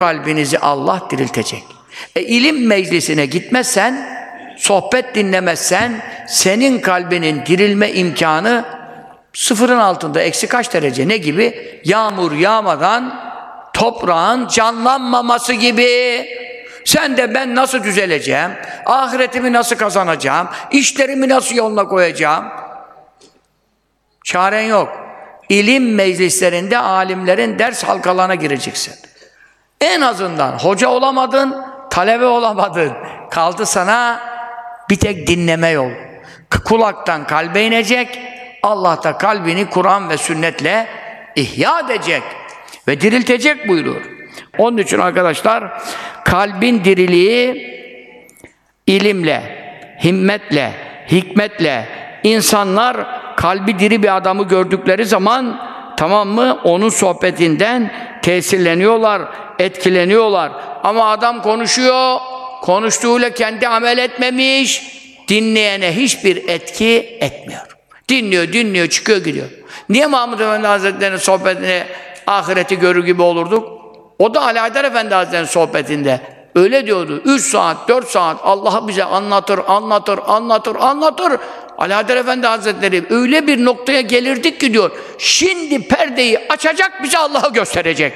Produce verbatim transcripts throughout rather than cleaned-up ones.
kalbinizi Allah diriltecek. E, ilim meclisine gitmezsen, sohbet dinlemezsen, senin kalbinin dirilme imkanı sıfırın altında, eksi kaç derece, ne gibi? Yağmur yağmadan toprağın canlanmaması gibi. Sen de ben nasıl düzeleceğim, ahiretimi nasıl kazanacağım, işlerimi nasıl yoluna koyacağım? Çaren yok. İlim meclislerinde alimlerin ders halkalarına gireceksin. En azından hoca olamadın, talebe olamadın. Kaldı sana bir tek dinleme yol. Kulaktan kalbe inecek, Allah da kalbini Kur'an ve sünnetle ihya edecek ve diriltecek buyuruyor. Onun için arkadaşlar, kalbin diriliği ilimle, himmetle, hikmetle, insanlar kalbi diri bir adamı gördükleri zaman, tamam mı, onun sohbetinden tesirleniyorlar, etkileniyorlar. Ama adam konuşuyor, konuştuğuyla kendi amel etmemiş, dinleyene hiçbir etki etmiyor. Dinliyor, dinliyor, çıkıyor, gidiyor. Niye Mahmud Efendi Hazretleri'nin sohbetine ahireti görür gibi olurduk? O da Ali Haydar Efendi Hazretleri'nin sohbetinde öyle diyordu. Üç saat, dört saat Allah'ı bize anlatır, anlatır, anlatır, anlatır. Ali Haydar Efendi Hazretleri öyle bir noktaya gelirdik ki diyor, şimdi perdeyi açacak, bize Allah'ı gösterecek.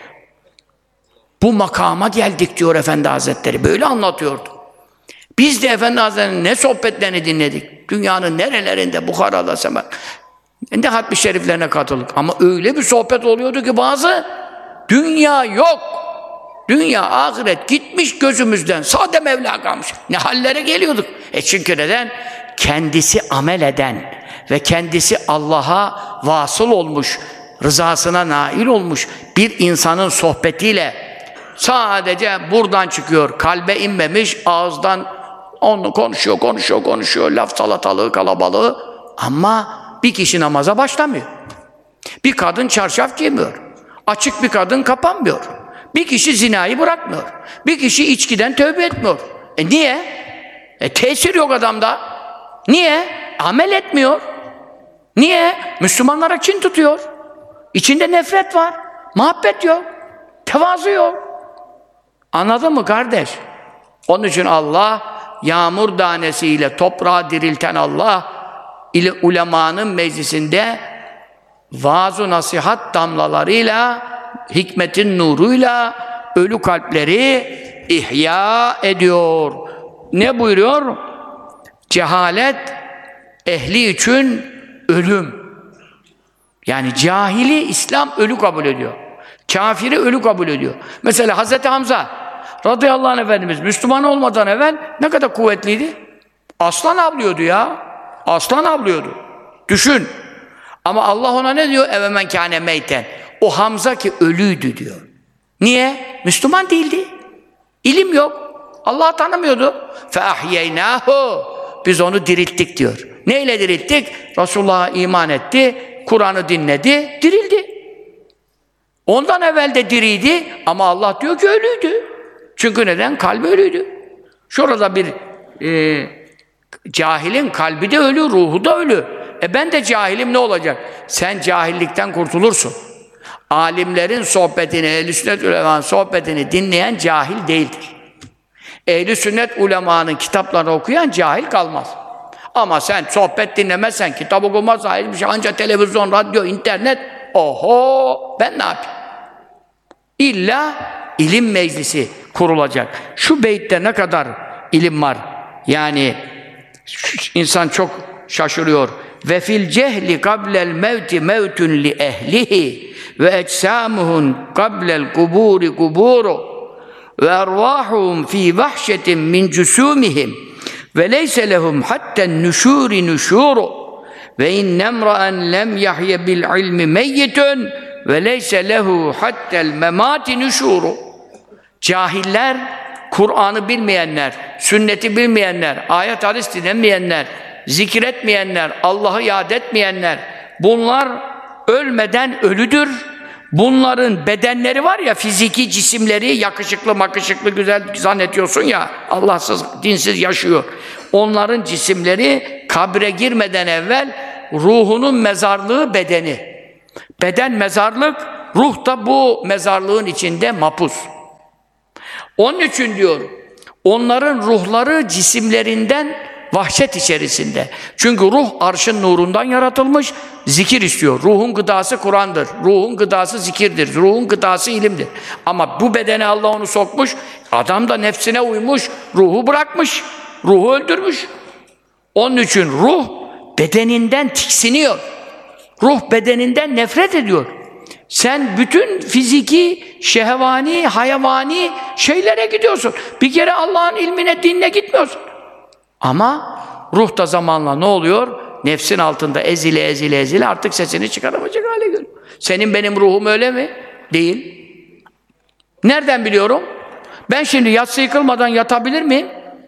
Bu makama geldik diyor Efendi Hazretleri. Böyle anlatıyordu. Biz de Efendi Hazretleri'nin ne sohbetlerini dinledik. Dünyanın nerelerinde, Bukhara'da, Semer. Ne hatmi şeriflerine katıldık. Ama öyle bir sohbet oluyordu ki bazı, dünya yok. Dünya, ahiret gitmiş gözümüzden. Sade Mevla kalmış. Ne hallere geliyorduk. E çünkü neden? Kendisi amel eden ve kendisi Allah'a vasıl olmuş, rızasına nail olmuş bir insanın sohbetiyle sadece buradan çıkıyor, kalbe inmemiş, ağızdan onu konuşuyor, konuşuyor, konuşuyor, laf salatalığı, kalabalığı, ama bir kişi namaza başlamıyor. Bir kadın çarşaf giymiyor. Açık bir kadın kapanmıyor. Bir kişi zinayı bırakmıyor. Bir kişi içkiden tövbe etmiyor. E niye? E tesir yok adamda. Niye? Amel etmiyor. Niye? Müslümanlara kin tutuyor. İçinde nefret var. Muhabbet yok. Tevazu yok. Anladın mı kardeş? Onun için Allah, yağmur tanesiyle toprağı dirilten Allah, ile ulemanın meclisinde vaaz-ı nasihat damlalarıyla, hikmetin nuruyla ölü kalpleri ihya ediyor. Ne buyuruyor? Cehalet ehli için ölüm. Yani cahili İslam ölü kabul ediyor. Kafiri ölü kabul ediyor. Mesela Hazreti Hamza radıyallahu anh Efendimiz Müslüman olmadan evvel ne kadar kuvvetliydi? Aslan avlıyordu ya. Aslan avlıyordu. Düşün. Ama Allah ona ne diyor? Evemen kâne meyten. O Hamza ki ölüydü diyor. Niye? Müslüman değildi. İlim yok. Allah'ı tanımıyordu. فَاَحْيَيْنَاهُ Biz onu dirilttik diyor. Neyle dirilttik? Resulullah'a iman etti, Kur'an'ı dinledi, dirildi. Ondan evvel de diriydi ama Allah diyor ki ölüydü. Çünkü neden? Kalbi ölüydü. Şurada bir e, cahilin kalbi de ölü, ruhu da ölü. E ben de cahilim, ne olacak? Sen cahillikten kurtulursun. Alimlerin sohbetini, ehl-i sünnet ulemanın sohbetini dinleyen cahil değildir. Ehl-i sünnet ulemanın kitaplarını okuyan cahil kalmaz. Ama sen sohbet dinlemezsen, kitap okumazsan, hiçbir şey, ancak televizyon, radyo, internet, oho, ben ne yapayım? İlla ilim meclisi kurulacak. Şu beytte ne kadar ilim var? Yani insan çok şaşırıyor. Ve fil cehli kablel mevti mevtun li ehlihi ve ecsamuhun kablel kuburi kuburu ve ervahuhum fi vahşetin min cusumihim ve leyse lehum hatten nüşuri nüşuru ve innemra'en lem yahye bil ilmi meyyitun ve leyse lehu hattel memati nüşuru. Cahiller, Kur'an'ı bilmeyenler, sünneti bilmeyenler, ayet hadis dinlemeyenler, zikretmeyenler, Allah'ı yad etmeyenler, bunlar ölmeden ölüdür. Bunların bedenleri var ya, fiziki cisimleri, yakışıklı makışıklı güzel zannediyorsun ya, Allahsız, dinsiz yaşıyor. Onların cisimleri kabre girmeden evvel ruhunun mezarlığı bedeni. Beden mezarlık, ruh da bu mezarlığın içinde mapus. Onun için diyor, onların ruhları cisimlerinden vahşet içerisinde. Çünkü ruh arşın nurundan yaratılmış, zikir istiyor. Ruhun gıdası Kur'an'dır, ruhun gıdası zikirdir, ruhun gıdası ilimdir. Ama bu bedene Allah onu sokmuş, adam da nefsine uymuş, ruhu bırakmış, ruhu öldürmüş. Onun için ruh bedeninden tiksiniyor. Ruh bedeninden nefret ediyor. Sen bütün fiziki, şehvani, hayvani şeylere gidiyorsun. Bir kere Allah'ın ilmine, dinine gitmiyorsun. Ama ruh da zamanla ne oluyor? Nefsin altında ezile ezile ezile artık sesini çıkaramayacak hale geliyor. Senin benim ruhum öyle mi? Değil. Nereden biliyorum? Ben şimdi yatsı yıkılmadan yatabilir miyim?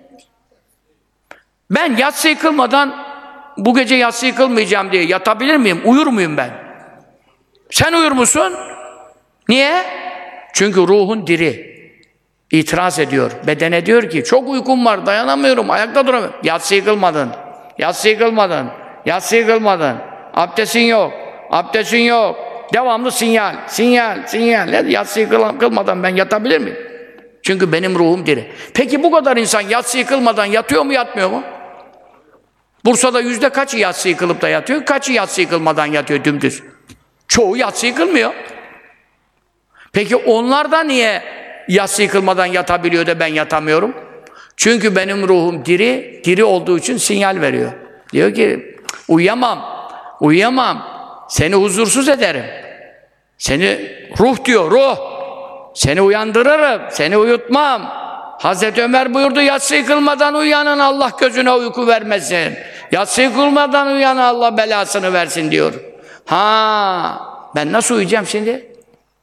Ben yatsı yıkılmadan bu gece yatsı yıkılmayacağım diye yatabilir miyim? Uyur muyum ben? Sen uyur musun? Niye? Çünkü ruhun diri. İtiraz ediyor. Bedene diyor ki çok uykum var, dayanamıyorum, ayakta duramıyorum. Yatsı yıkılmadın. Yatsı yıkılmadın. Yatsı yıkılmadın. Abdestin yok. Abdestin yok. Devamlı sinyal, sinyal, sinyal. Yatsı yıkılmadan ben yatabilir miyim? Çünkü benim ruhum diri. Peki bu kadar insan yatsı yıkılmadan yatıyor mu, yatmıyor mu? Bursa'da yüzde kaçı yatsı yıkılıp da yatıyor, kaçı yatsı yıkılmadan yatıyor dümdüz? Çoğu yatsı yıkılmıyor. Peki onlar da niye yatsı yıkılmadan yatabiliyor da ben yatamıyorum? Çünkü benim ruhum diri, diri olduğu için sinyal veriyor. Diyor ki uyuyamam, uyuyamam, seni huzursuz ederim. Seni ruh diyor, ruh. Seni uyandırırım, seni uyutmam. Hazreti Ömer buyurdu, yatsı yıkılmadan uyuyanın Allah gözüne uyku vermesin. Yatsı yıkılmadan uyuyanın Allah belasını versin diyor. Ha, ben nasıl uyuyacağım şimdi?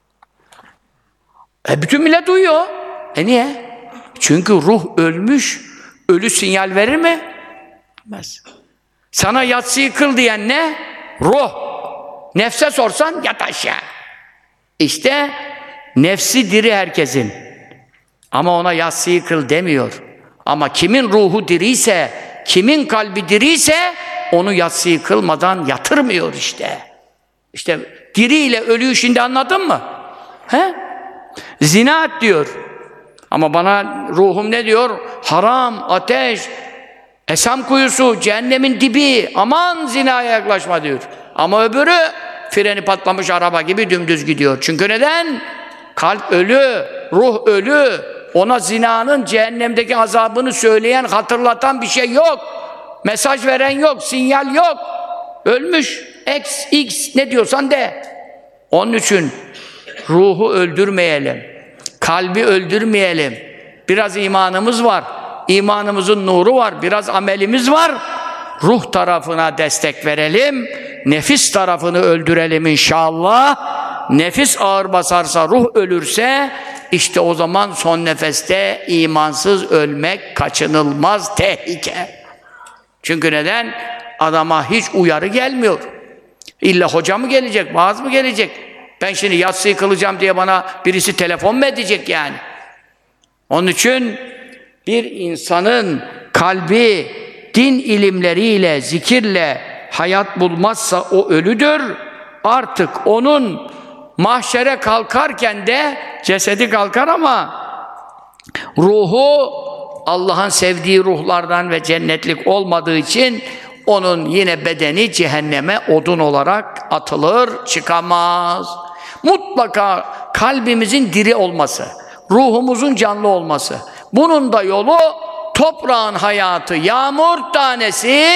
E bütün millet uyuyor. E niye? Çünkü ruh ölmüş, ölü sinyal verir mi? Vermez. Sana yatsı yıkıl diyen ne? Ruh. Nefse sorsan yat aşağı. İşte nefsi diri herkesin. Ama ona yatsı yıkıl demiyor. Ama kimin ruhu diriyse, kimin kalbi diriyse onu yatsı yıkılmadan yatırmıyor işte. İşte diriyle ölüyü şimdi anladın mı? He? Zina et diyor. Ama bana ruhum ne diyor? Haram, ateş, esam kuyusu, cehennemin dibi, aman zinaya yaklaşma diyor. Ama öbürü freni patlamış araba gibi dümdüz gidiyor. Çünkü neden? Kalp ölü, ruh ölü. Ona zinanın cehennemdeki azabını söyleyen, hatırlatan bir şey yok. Mesaj veren yok, sinyal yok. Ölmüş. X, X ne diyorsan de. Onun için ruhu öldürmeyelim. Kalbi öldürmeyelim. Biraz imanımız var. İmanımızın nuru var. Biraz amelimiz var. Ruh tarafına destek verelim. Nefis tarafını öldürelim inşallah. Nefis ağır basarsa, ruh ölürse işte o zaman son nefeste imansız ölmek kaçınılmaz tehlike. Çünkü neden? Adama hiç uyarı gelmiyor. İlla hoca mı gelecek, vaaz mı gelecek? Ben şimdi yatsı kılacağım diye bana birisi telefon mu edecek yani? Onun için bir insanın kalbi din ilimleriyle, zikirle hayat bulmazsa o ölüdür. Artık onun mahşere kalkarken de cesedi kalkar ama ruhu Allah'ın sevdiği ruhlardan ve cennetlik olmadığı için onun yine bedeni cehenneme odun olarak atılır, çıkamaz. Mutlaka kalbimizin diri olması, ruhumuzun canlı olması. Bunun da yolu toprağın hayatı, yağmur tanesi,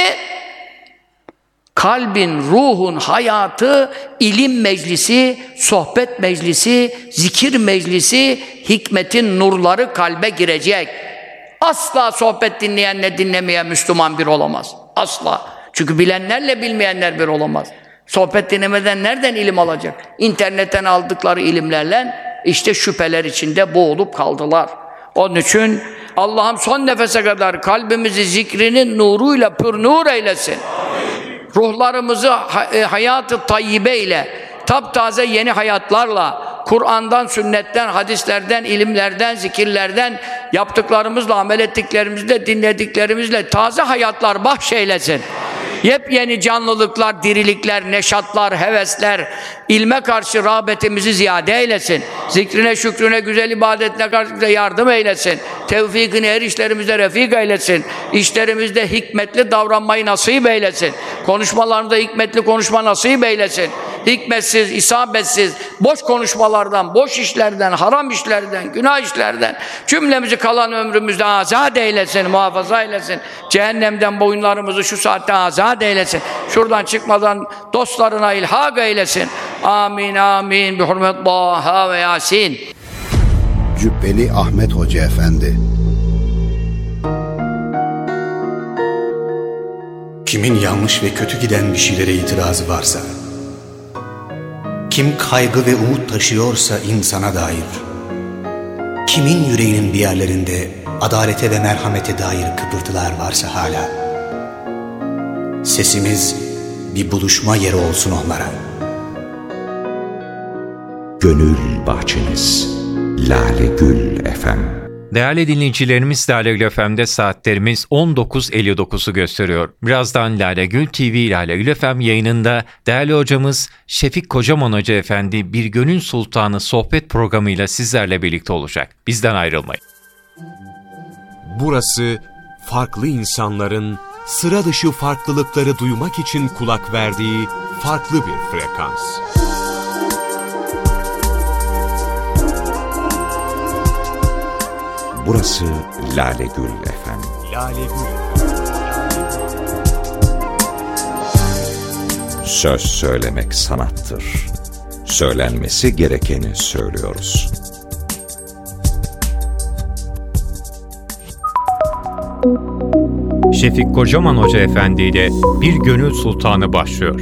kalbin, ruhun hayatı, ilim meclisi, sohbet meclisi, zikir meclisi, hikmetin nurları kalbe girecek. Asla sohbet dinleyenle dinlemeyen Müslüman bir olamaz. Asla. Çünkü bilenlerle bilmeyenler bir olamaz. Sohbet dinlemeden nereden ilim alacak? İnternetten aldıkları ilimlerle işte şüpheler içinde boğulup kaldılar. Onun için Allah'ım son nefese kadar kalbimizi zikrinin nuruyla pür nur eylesin. Ruhlarımızı hayat-ı tayyibe ile, taptaze yeni hayatlarla, Kur'an'dan, sünnetten, hadislerden, ilimlerden, zikirlerden, yaptıklarımızla, amel ettiklerimizle, dinlediklerimizle taze hayatlar bahşeylesin. Yepyeni canlılıklar, dirilikler, neşatlar, hevesler, ilme karşı rağbetimizi ziyade eylesin. Zikrine, şükrüne, güzel ibadetine karşı bize yardım eylesin. Tevfikini her işlerimize refik eylesin. İşlerimizde hikmetli davranmayı nasip eylesin. Konuşmalarımızda hikmetli konuşma nasip eylesin. Hikmetsiz, isabetsiz, boş konuşmalardan, boş işlerden, haram işlerden, günah işlerden cümlemizi kalan ömrümüzde azat eylesin, muhafaza eylesin. Cehennemden boyunlarımızı şu saatte azat eylesin. Şuradan çıkmadan dostlarına ilhak eylesin. Amin, amin. Bi hurmet Taha ve Yasin. Cübbeli Ahmet Hoca Efendi. Kimin yanlış ve kötü giden bir şeylere itirazı varsa, kim kaygı ve umut taşıyorsa insana dair, kimin yüreğinin bir yerlerinde adalete ve merhamete dair kıpırtılar varsa hala, sesimiz bir buluşma yeri olsun onlara. Gönül bahçeniz Lale Gül Efem. Değerli dinleyicilerimiz, Lale Gül F M'de saatlerimiz on dokuz elli dokuzu gösteriyor. Birazdan Lale Gül T V, Lale Gül F M yayınında değerli hocamız Şefik Kocaman Hoca Efendi Bir Gönül Sultanı sohbet programıyla sizlerle birlikte olacak. Bizden ayrılmayın. Burası farklı insanların sıra dışı farklılıkları duymak için kulak verdiği farklı bir frekans. Burası Lale Gül Efem. Lale Gül. Söz söylemek sanattır. Söylenmesi gerekeni söylüyoruz. Şefik Kocaman Hoca Efendi ile Bir Gönül Sultanı başlıyor.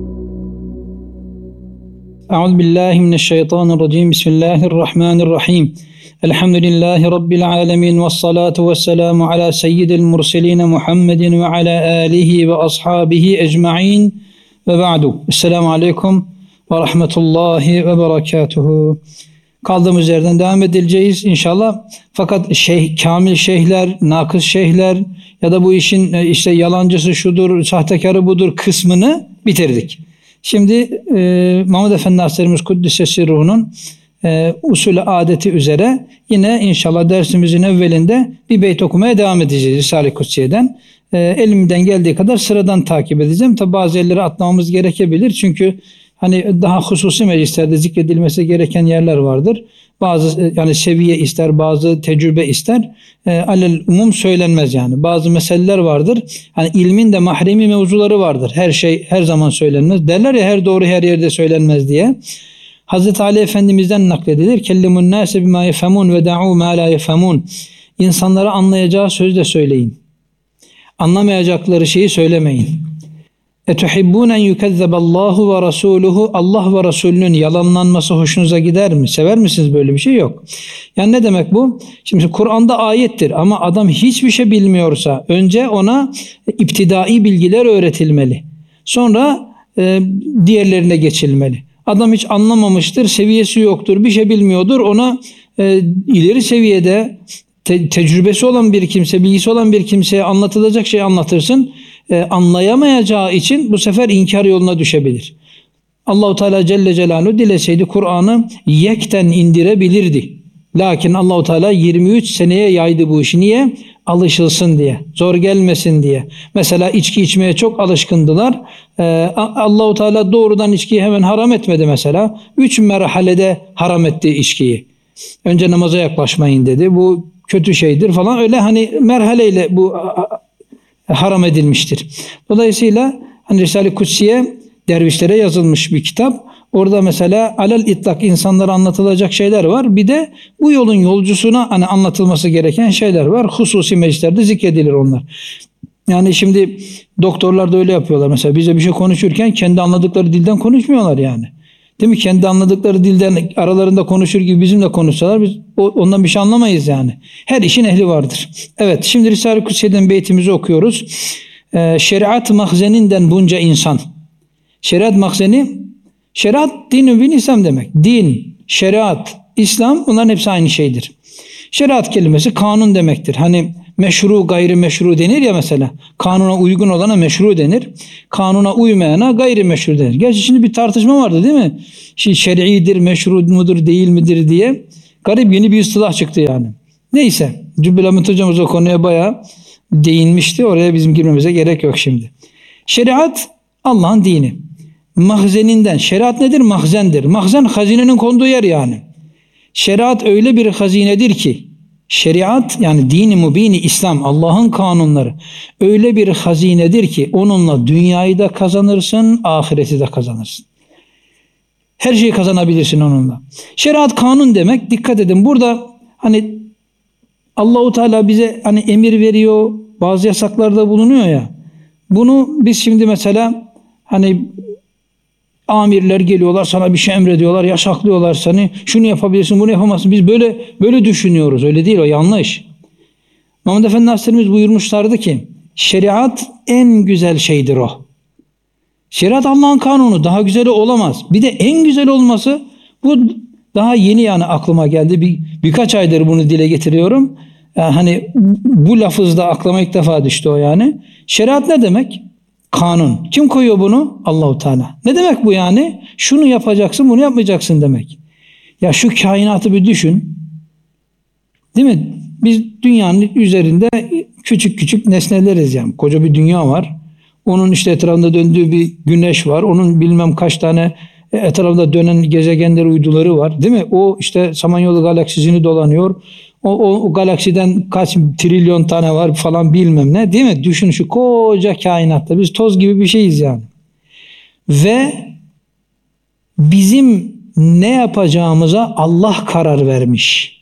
Euzubillahimineşşeytanirracim. Bismillahirrahmanirrahim. Elhamdülillahi Rabbil alemin ve salatu ve selamu ala seyyidil murseline Muhammedin ve ala alihi ve ashabihi ecma'in ve ba'du. Esselamu aleyküm ve rahmetullahi ve berekatuhu. Kaldığımız yerden devam edileceğiz inşallah. Fakat şeyh, kamil şeyhler, nakıs şeyhler ya da bu işin işte yalancısı şudur, sahtekarı budur kısmını bitirdik. Şimdi e, Mahmud Efendi Hazretlerimiz Kuddisesi Ruhu'nun e, usulü adeti üzere yine inşallah dersimizin evvelinde bir beyt okumaya devam edeceğiz Risale-i Kutsiye'den. E, elimden geldiği kadar sıradan takip edeceğim. Tabi bazı yerleri atlamamız gerekebilir. Çünkü hani daha hususi meclislerde zikredilmesi gereken yerler vardır. Bazı yani seviye ister, bazı tecrübe ister. E, alel umum söylenmez yani. Bazı meseleler vardır. Hani ilmin de mahremi mevzuları vardır. Her şey her zaman söylenmez. Derler ya her doğru her yerde söylenmez diye. Hazreti Ali Efendimiz'den nakledilir. Kellimun nâse bimâ yefemûn ve da'û mâ lâ yefemûn. İnsanlara anlayacağı söz de söyleyin. Anlamayacakları şeyi söylemeyin. اَتُحِبُّونَ اَنْ يُكَذَّبَ اللّٰهُ وَرَسُولُهُ. Allah ve Resulünün yalanlanması hoşunuza gider mi? Sever misiniz? Böyle bir şey yok. Yani ne demek bu? Şimdi Kur'an'da ayettir ama adam hiçbir şey bilmiyorsa önce ona iptidai bilgiler öğretilmeli. Sonra e, diğerlerine geçilmeli. Adam hiç anlamamıştır, seviyesi yoktur, bir şey bilmiyordur. Ona e, ileri seviyede te- tecrübesi olan bir kimse, bilgisi olan bir kimseye anlatılacak şey anlatırsın. E, anlayamayacağı için bu sefer inkar yoluna düşebilir. Allah-u Teala Celle Celaluhu dileseydi Kur'an'ı yekten indirebilirdi. Lakin Allah-u Teala yirmi üç seneye yaydı bu işi. Niye? Alışılsın diye. Zor gelmesin diye. Mesela içki içmeye çok alışkındılar. Ee, Allah-u Teala doğrudan içkiyi hemen haram etmedi mesela. Üç merhalede haram etti içkiyi. Önce namaza yaklaşmayın dedi. Bu kötü şeydir falan. Öyle hani merhaleyle bu haram edilmiştir. Dolayısıyla hani Risale-i Kutsiye dervişlere yazılmış bir kitap. Orada mesela alel itlak insanlara anlatılacak şeyler var. Bir de bu yolun yolcusuna hani anlatılması gereken şeyler var. Hususi meclislerde zikredilir onlar. Yani şimdi doktorlar da öyle yapıyorlar. Mesela bize bir şey konuşurken kendi anladıkları dilden konuşmuyorlar yani. Değil mi? Kendi anladıkları dilden aralarında konuşur gibi bizimle konuşsalar biz ondan bir şey anlamayız yani. Her işin ehli vardır. Evet, şimdi Risale-i Kutsiye'den beytimizi okuyoruz. Ee, şeriat mahzeninden bunca insan. Şeriat mahzeni, şeriat din-i bin İslam demek. Din, şeriat, İslam bunların hepsi aynı şeydir. Şeriat kelimesi kanun demektir. Hani meşru gayri meşru denir ya mesela. Kanuna uygun olana meşru denir. Kanuna uymayana gayri meşru denir. Gerçi şimdi bir tartışma vardı değil mi? Şimdi şer'idir, meşru mudur, değil midir diye. Garip yeni bir istilah çıktı yani. Neyse. Cübbeli Ahmet hocamız o konuya bayağı değinmişti. Oraya bizim girmemize gerek yok şimdi. Şeriat Allah'ın dini. Mahzeninden. Şeriat nedir? Mahzendir. Mahzen hazinenin konduğu yer yani. Şeriat öyle bir hazinedir ki, şeriat yani dini mübini İslam, Allah'ın kanunları öyle bir hazinedir ki onunla dünyayı da kazanırsın, ahireti de kazanırsın. Her şeyi kazanabilirsin onunla. Şeriat kanun demek. Dikkat edin burada hani Allahu Teala bize hani emir veriyor, bazı yasaklarda bulunuyor ya. Bunu biz şimdi mesela hani amirler geliyorlar, sana bir şey emrediyorlar, yasaklıyorlar seni. Şunu yapabilirsin, bunu yapamazsın. Biz böyle böyle düşünüyoruz. Öyle değil, o yanlış. Muhammed Efendi Hazretlerimiz buyurmuşlardı ki şeriat en güzel şeydir o. Şeriat Allah'ın kanunu, daha güzeli olamaz. Bir de en güzel olması, bu daha yeni yani aklıma geldi. Bir, birkaç aydır bunu dile getiriyorum. Yani hani bu lafızda aklıma ilk defa düştü o yani. Şeriat ne demek? Kanun. Kim koyuyor bunu? Allahu Teala. Ne demek bu yani? Şunu yapacaksın, bunu yapmayacaksın demek. Ya şu kainatı bir düşün. Değil mi? Biz dünyanın üzerinde küçük küçük nesneleriz yani. Koca bir dünya var. Onun işte etrafında döndüğü bir güneş var. Onun bilmem kaç tane etrafında dönen gezegenler, uyduları var. Değil mi? O işte Samanyolu galaksisini dolanıyor. O, o, o galaksiden kaç trilyon tane var falan bilmem ne. Değil mi? Düşün şu koca kainatta. Biz toz gibi bir şeyiz yani. Ve bizim ne yapacağımıza Allah karar vermiş.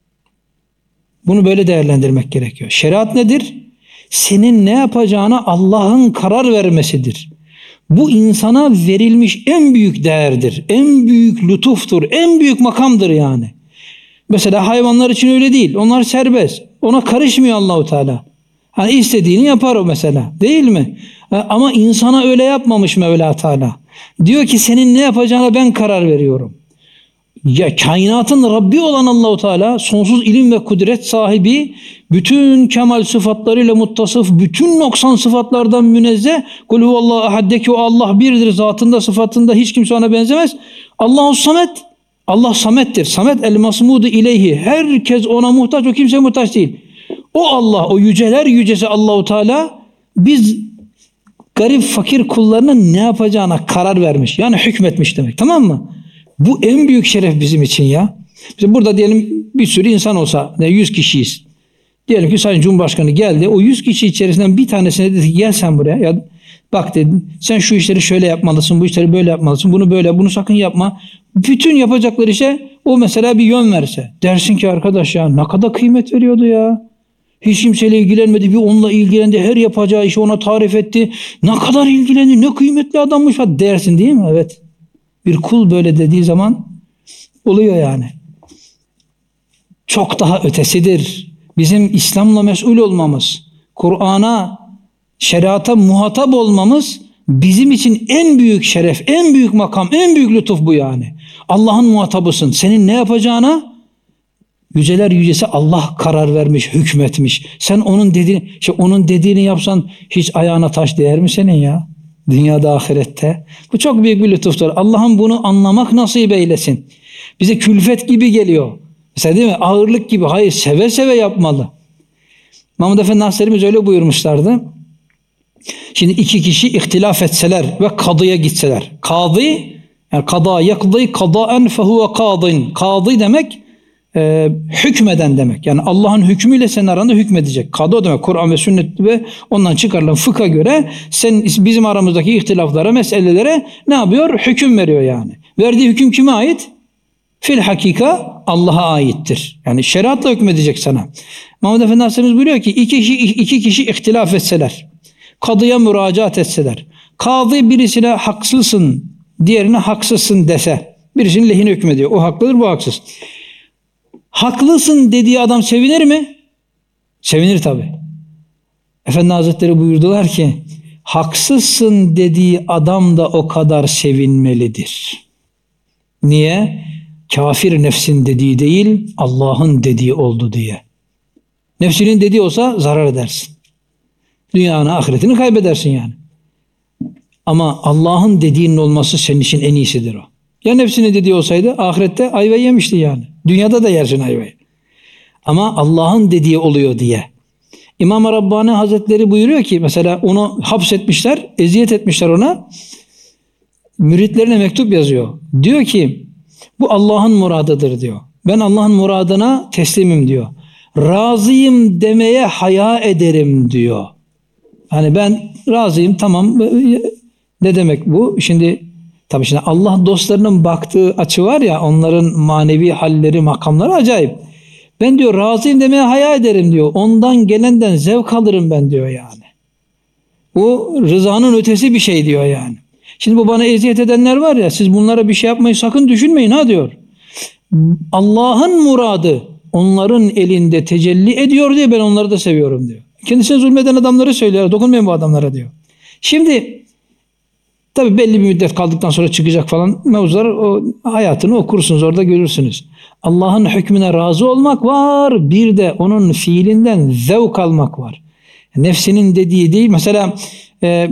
Bunu böyle değerlendirmek gerekiyor. Şeriat nedir? Senin ne yapacağına Allah'ın karar vermesidir. Bu insana verilmiş en büyük değerdir. En büyük lütuftur. En büyük makamdır yani. Mesela hayvanlar için öyle değil. Onlar serbest. Ona karışmıyor Allahu Teala. Hani istediğini yapar o mesela. Değil mi? Ama insana öyle yapmamış Mevla Teala. Diyor ki senin ne yapacağına ben karar veriyorum. Ya kainatın Rabbi olan Allahu Teala, sonsuz ilim ve kudret sahibi, bütün kemal sıfatlarıyla muttasıf, bütün noksan sıfatlardan münezzeh. Kul huvallahu ahad, o Allah birdir, zatında sıfatında hiç kimse ona benzemez. Allahu samet, Allah samettir. Samet el masmudu ileyhi, herkes ona muhtaç, o kimseye muhtaç değil. O Allah, o yüceler yücesi Allahu Teala biz garip fakir kullarının ne yapacağına karar vermiş. Yani hükmetmiş demek, tamam mı? Bu en büyük şeref bizim için ya. Bizim burada diyelim bir sürü insan olsa, yüz kişiyiz. Diyelim ki Sayın Cumhurbaşkanı geldi. O yüz kişi içerisinden bir tanesine dedi ki gel sen buraya. Ya bak dedi, sen şu işleri şöyle yapmalısın, bu işleri böyle yapmalısın, bunu böyle, bunu sakın yapma. Bütün yapacakları işe o mesela bir yön verse. Dersin ki arkadaş ya ne kadar kıymet veriyordu ya. Hiç kimseyle ilgilenmedi, bir onunla ilgilendi, her yapacağı işi ona tarif etti. Ne kadar ilgilendi, ne kıymetli adammış dersin değil mi? Evet. Bir kul böyle dediği zaman oluyor yani. Çok daha ötesidir. Bizim İslam'la mesul olmamız, Kur'an'a, şeriata muhatap olmamız bizim için en büyük şeref, en büyük makam, en büyük lütuf bu yani. Allah'ın muhatabısın. Senin ne yapacağına yüceler yücesi Allah karar vermiş, hükmetmiş. Sen onun dediğini, işte onun dediğini yapsan hiç ayağına taş değer mi senin ya? Dünyada, ahirette. Bu çok büyük bir lütuftur. Allah'ın bunu anlamak nasip eylesin. Bize külfet gibi geliyor. Mesela değil mi? Ağırlık gibi. Hayır, seve seve yapmalı. Mahmud Efendi Hazretlerimiz öyle buyurmuşlardı. Şimdi iki kişi ihtilaf etseler ve kadıya gitseler. Kadı, yani kada yakdı kadaen fehuve kadın. Kadı demek e, hükmeden demek. Yani Allah'ın hükmüyle senin aranda hükmedecek. Kadı demek Kur'an ve sünnet ve ondan çıkarılan fıkha göre sen bizim aramızdaki ihtilaflara, meselelere ne yapıyor? Hüküm veriyor yani. Verdiği hüküm kime ait? Fil hakika Allah'a aittir. Yani şeriatla hükmedecek sana. Mahmud Efendi Hazretlerimiz buyuruyor ki iki kişi, iki kişi ihtilaf etseler, kadıya müracaat etseler, kadı birisine haksızsın, diğerine haksızsın dese, birisinin lehine hükmediyor. O haklıdır, bu haksız. Haklısın dediği adam sevinir mi? Sevinir tabii. Efendi Hazretleri buyurdular ki, haksızsın dediği adam da o kadar sevinmelidir. Niye? kafir nefsin dediği değil, Allah'ın dediği oldu diye. Nefsinin dediği olsa zarar edersin. Dünyanı, ahiretini kaybedersin yani. Ama Allah'ın dediğinin olması senin için en iyisidir o. Ya nefsinin dediği olsaydı ahirette ayva yemişti yani. Dünyada da yersin ayvayı. Ama Allah'ın dediği oluyor diye. İmam-ı Rabbani Hazretleri buyuruyor ki mesela onu hapsetmişler, eziyet etmişler ona. Müritlerine mektup yazıyor. Diyor ki bu Allah'ın muradıdır diyor. Ben Allah'ın muradına teslimim diyor. Razıyım demeye haya ederim diyor. Hani ben razıyım, tamam. Ne demek bu? Şimdi tabii şimdi Allah dostlarının baktığı açı var ya, onların manevi halleri, makamları acayip. Ben diyor razıyım demeye haya ederim diyor. Ondan gelenden zevk alırım ben diyor yani. Bu rızanın ötesi bir şey diyor yani. Şimdi bu bana eziyet edenler var ya, siz bunlara bir şey yapmayı sakın düşünmeyin ha diyor. Allah'ın muradı onların elinde tecelli ediyor diye ben onları da seviyorum diyor. Kendisine zulmeden adamları söylüyor. Dokunmayın bu adamlara diyor. Şimdi tabi belli bir müddet kaldıktan sonra çıkacak falan mevzular, o hayatını okursunuz, orada görürsünüz. Allah'ın hükmüne razı olmak var, bir de onun fiilinden zevk almak var. Nefsinin dediği değil. Mesela e,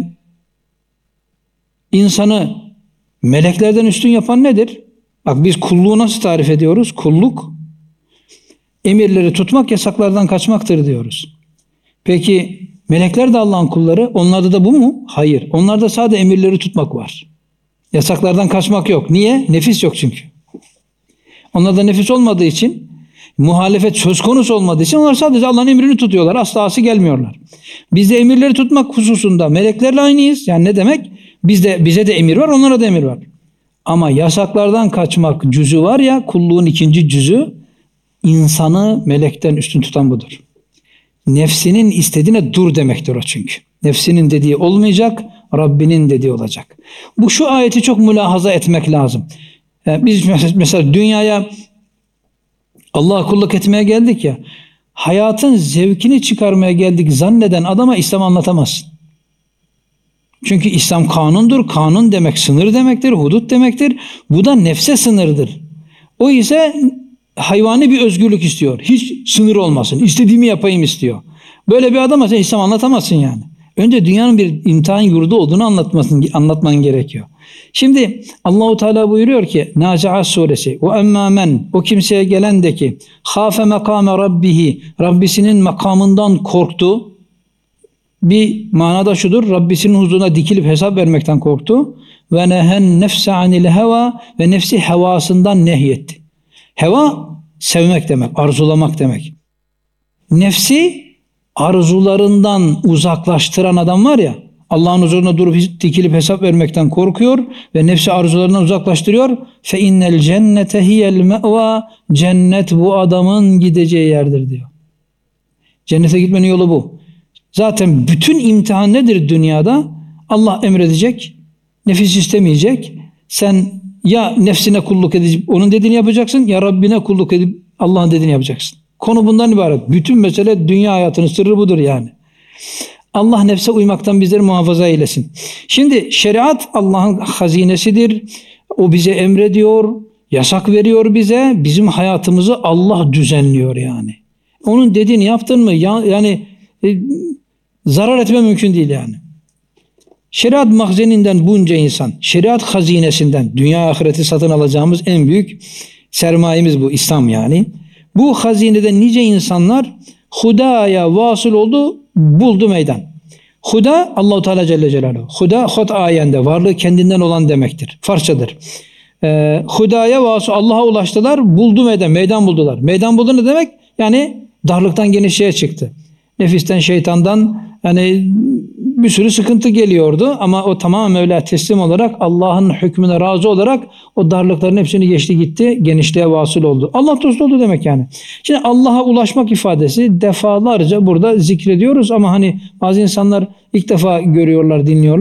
insanı meleklerden üstün yapan nedir? Bak biz kulluğu nasıl tarif ediyoruz? Kulluk emirleri tutmak, yasaklardan kaçmaktır diyoruz. Peki melekler de Allah'ın kulları. Onlarda da bu mu? Hayır. Onlarda sadece emirleri tutmak var. Yasaklardan kaçmak yok. Niye? Nefis yok çünkü. Onlarda nefis olmadığı için, muhalefet söz konusu olmadığı için onlar sadece Allah'ın emrini tutuyorlar. Asla asi gelmiyorlar. Biz de emirleri tutmak hususunda meleklerle aynıyız. Yani ne demek? Bizde, bize de emir var, onlara da emir var. Ama yasaklardan kaçmak cüzü var ya, kulluğun ikinci cüzü, insanı melekten üstün tutan budur. Nefsinin istediğine dur demektir o çünkü. Nefsinin dediği olmayacak, Rabbinin dediği olacak. Bu şu ayeti çok mülahaza etmek lazım. Yani biz mesela dünyaya Allah'a kulluk etmeye geldik ya, hayatın zevkini çıkarmaya geldik zanneden adama İslam anlatamazsın. Çünkü İslam kanundur. Kanun demek sınır demektir, hudut demektir. Bu da nefse sınırdır. O ise hayvani bir özgürlük istiyor. Hiç sınır olmasın. İstediğimi yapayım istiyor. Böyle bir adama sen İslam anlatamazsın yani. Önce dünyanın bir imtihan yurdu olduğunu anlatmasın, anlatman gerekiyor. Şimdi Allahu Teala buyuruyor ki Nazi'at suresi: "Ve emmâ men", o kimseye gelen de ki "Khâfe mekâme rabbihi", Rabbisinin makamından korktu. Bir manada şudur: Rabbisinin huzuruna dikilip hesap vermekten korktu. Ve nehen nefse anil heva, ve nefsi hevasından nehyetti. Heva sevmek demek, arzulamak demek. Nefsi arzularından uzaklaştıran adam var ya, Allah'ın huzuruna durup dikilip hesap vermekten korkuyor ve nefsi arzularından uzaklaştırıyor. Fe innel cennete hiyel me'va, cennet bu adamın gideceği yerdir diyor. Cennete gitmenin yolu bu. Zaten bütün imtihan nedir dünyada? Allah emredecek, nefis istemeyecek. Sen ya nefsine kulluk edip onun dediğini yapacaksın, ya Rabbine kulluk edip Allah'ın dediğini yapacaksın. Konu bundan ibaret. Bütün mesele dünya hayatının sırrı budur yani. Allah nefse uymaktan bizleri muhafaza eylesin. Şimdi şeriat Allah'ın hazinesidir. O bize emrediyor, yasak veriyor bize. Bizim hayatımızı Allah düzenliyor yani. Onun dediğini yaptın mı ya, yani e, zarar etme mümkün değil yani. Şeriat mahzeninden bunca insan, şeriat hazinesinden dünya ahireti satın alacağımız en büyük sermayemiz bu, İslam yani. Bu hazineden nice insanlar Huda'ya vasıl oldu, buldu meydan. Huda Allah-u Teala Celle Celaluhu. Huda hud ayende, varlığı kendinden olan demektir. Farsçadır. Ee, Huda'ya vasıl, Allah'a ulaştılar, buldu meydan, meydan buldular. Meydan buldu ne demek? Yani darlıktan genişliğe çıktı. Nefisten, şeytandan yani bir sürü sıkıntı geliyordu ama o tamamen Mevla teslim olarak, Allah'ın hükmüne razı olarak o darlıkların hepsini geçti gitti, genişliğe vasıl oldu. Allah dostu oldu demek yani. Şimdi Allah'a ulaşmak ifadesi defalarca burada zikrediyoruz ama hani bazı insanlar ilk defa görüyorlar, dinliyorlar.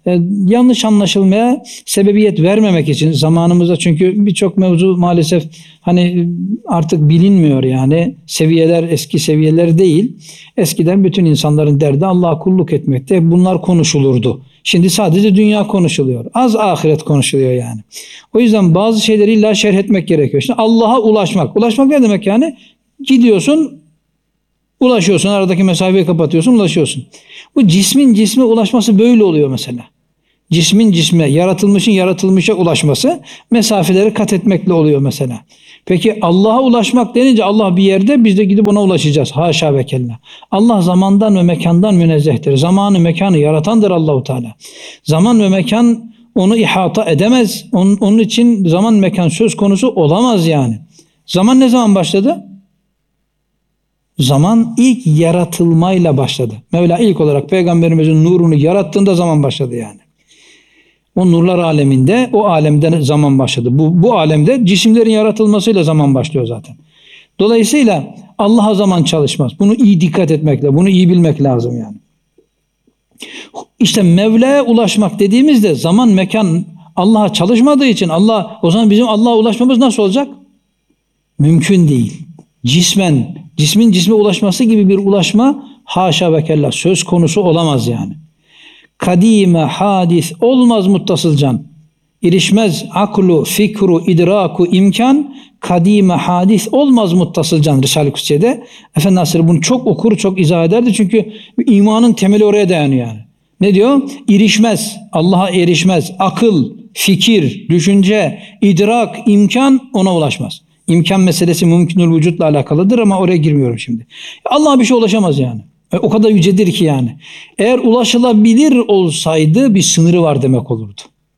e, yanlış anlaşılmaya sebebiyet vermemek için zamanımızda, çünkü birçok mevzu maalesef hani artık bilinmiyor yani. Seviyeler eski seviyeler değil. Eskiden bütün insanların derdi Allah'a kulluk etmekte. Bunlar konuşulurdu. Şimdi sadece dünya konuşuluyor. Az ahiret konuşuluyor yani. O yüzden bazı şeyleri illa şerh etmek gerekiyor. İşte Allah'a ulaşmak. Ulaşmak ne demek yani? Gidiyorsun, ulaşıyorsun. Aradaki mesafeyi kapatıyorsun, ulaşıyorsun. Bu cismin cisme ulaşması böyle oluyor mesela. Cismin cisme, yaratılmışın yaratılmışa ulaşması mesafeleri kat etmekle oluyor mesela. Peki Allah'a ulaşmak denince Allah bir yerde, biz de gidip ona ulaşacağız. Haşa ve kella. Allah zamandan ve mekandan münezzehtir. Zamanı mekanı yaratandır Allahu Teala. Zaman ve mekan onu ihata edemez. Onun, onun için zaman mekan söz konusu olamaz yani. Zaman ne zaman başladı? Zaman ilk yaratılmayla başladı. Mevla ilk olarak Peygamberimizin nurunu yarattığında zaman başladı yani. O nurlar aleminde, o alemden zaman başladı. Bu, bu alemde cisimlerin yaratılmasıyla zaman başlıyor zaten. Dolayısıyla Allah'a zaman çalışmaz. Bunu iyi dikkat etmekle, bunu iyi bilmek lazım yani. İşte Mevla'ya ulaşmak dediğimizde zaman, mekan Allah'a çalışmadığı için Allah, o zaman bizim Allah'a ulaşmamız nasıl olacak? Mümkün değil. Cismen, cismin cisme ulaşması gibi bir ulaşma haşa ve kella söz konusu olamaz yani. Kadime, hadis olmaz muttasılcan. İrişmez aklu, fikru, idraku, imkan. Kadime, hadis olmaz muttasılcan Risale-i Kutsiye'de. Efendi Hazretleri bunu çok okur, çok izah ederdi. Çünkü imanın temeli oraya dayanıyor yani. Ne diyor? İrişmez, Allah'a erişmez. Akıl, fikir, düşünce, idrak, imkan ona ulaşmaz. İmkan meselesi mümkünül vücutla alakalıdır ama oraya girmiyorum şimdi. Allah'a bir şey ulaşamaz yani. O kadar yücedir ki yani. Eğer ulaşılabilir olsaydı bir sınırı var demek olurdu.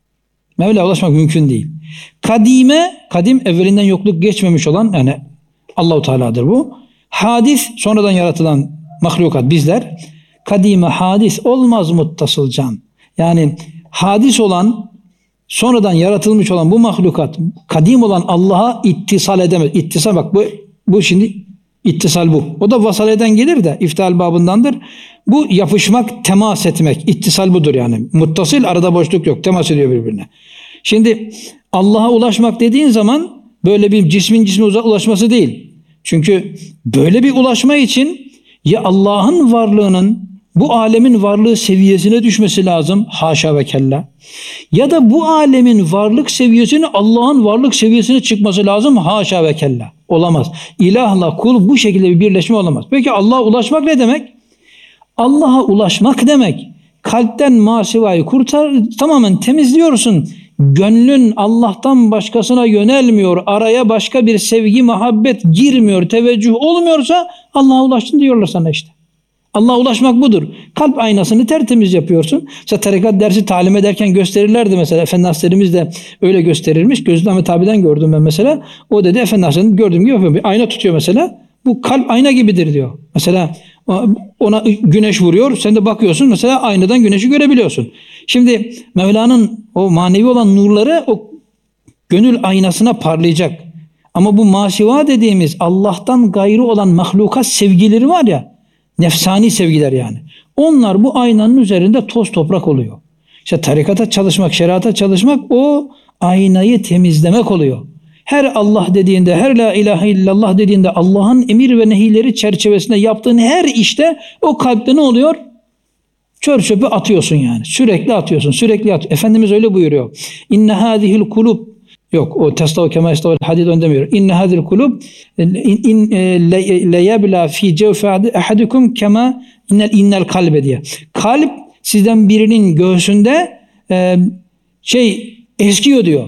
Mevla ulaşmak mümkün değil. Kadime, kadim evvelinden yokluk geçmemiş olan yani Allah-u Teala'dır bu. Hadis sonradan yaratılan mahlukat bizler. Kadime, hadis olmaz muttasılcan. Yani hadis olan, sonradan yaratılmış olan bu mahlukat, kadim olan Allah'a ittisal edemez. İttisal bak bu bu şimdi İttisal bu. O da vasaleden gelir de iftihal babındandır. Bu yapışmak, temas etmek. İttisal budur yani. Muttasil, arada boşluk yok. Temas ediyor birbirine. Şimdi Allah'a ulaşmak dediğin zaman böyle bir cismin cisme ulaşması değil. Çünkü böyle bir ulaşma için ya Allah'ın varlığının bu alemin varlığı seviyesine düşmesi lazım. Haşa ve kella. Ya da bu alemin varlık seviyesini Allah'ın varlık seviyesine çıkması lazım. Haşa ve kella. Olamaz. İlahla kul bu şekilde bir birleşme olamaz. Peki Allah'a ulaşmak ne demek? Allah'a ulaşmak demek. Kalpten masivayı kurtar, tamamen temizliyorsun. Gönlün Allah'tan başkasına yönelmiyor. Araya başka bir sevgi, muhabbet girmiyor. Teveccüh olmuyorsa Allah'a ulaştın diyorlar sana işte. Allah'a ulaşmak budur. Kalp aynasını tertemiz yapıyorsun. Mesela tarikat dersi talim ederken gösterirlerdi mesela. Efendi Hazretlerimiz de öyle gösterilmiş. Gözlü Ahmet abiden gördüm ben mesela. O dedi Efendi Hazretleri gördüğüm gibi bir ayna tutuyor mesela. Bu kalp ayna gibidir diyor. Mesela ona güneş vuruyor. Sen de bakıyorsun mesela aynadan güneşi görebiliyorsun. Şimdi Mevla'nın o manevi olan nurları o gönül aynasına parlayacak. Ama bu masiva dediğimiz Allah'tan gayrı olan mahlukat sevgileri var ya, nefsani sevgiler yani. Onlar bu aynanın üzerinde toz toprak oluyor. İşte tarikata çalışmak, şeriata çalışmak o aynayı temizlemek oluyor. Her Allah dediğinde, her la ilahe illallah dediğinde Allah'ın emir ve nehileri çerçevesinde yaptığın her işte o kalpte ne oluyor? Çör çöpü atıyorsun yani. Sürekli atıyorsun, sürekli atıyorsun. Efendimiz öyle buyuruyor. İnne hâzihil kulub. Yok o testav kema istav hadid ön demiyor. İnne hâzihil kulub in leyebla fi cevfe ahadikum kema innel innel kalbe diye. Kalp sizden birinin göğsünde e, şey eskiyor diyor.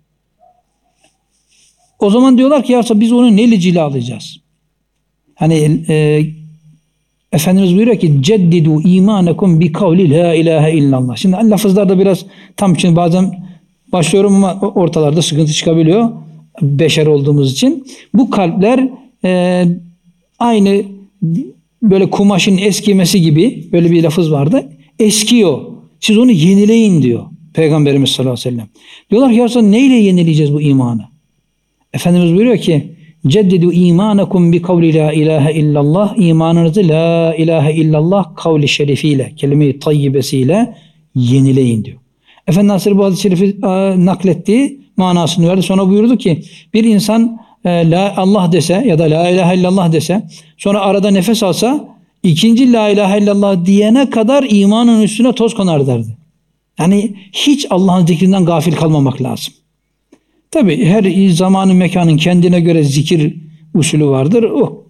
O zaman diyorlar ki ya biz onu neyle cilalayacağız? Hani e, Efendimiz buyuruyor ki ceddidu imanekum bi kavli la ilahe illallah. Şimdi lafızlarda biraz tam için bazen başlıyorum ama ortalarda sıkıntı çıkabiliyor. Beşer olduğumuz için. Bu kalpler e, aynı böyle kumaşın eskimesi gibi böyle bir lafız vardı. Eskiyor. Siz onu yenileyin diyor Peygamberimiz sallallahu aleyhi ve sellem. Diyorlar ki ya neyle yenileyeceğiz bu imanı? Efendimiz buyuruyor ki ceddidu imanakum bi kavli la ilahe illallah, imanınızı la ilahe illallah kavli şerifiyle, kelime-i tayyibesiyle yenileyin diyor. Efendi Hazretleri bu hadis-i şerifi e, naklettiği manasını verdi. Sonra buyurdu ki bir insan e, la Allah dese ya da la ilahe illallah dese, sonra arada nefes alsa, ikinci la ilahe illallah diyene kadar imanın üstüne toz konar derdi. Yani hiç Allah'ın zikrinden gafil kalmamak lazım. Tabi her zamanın mekanın kendine göre zikir usulü vardır. O,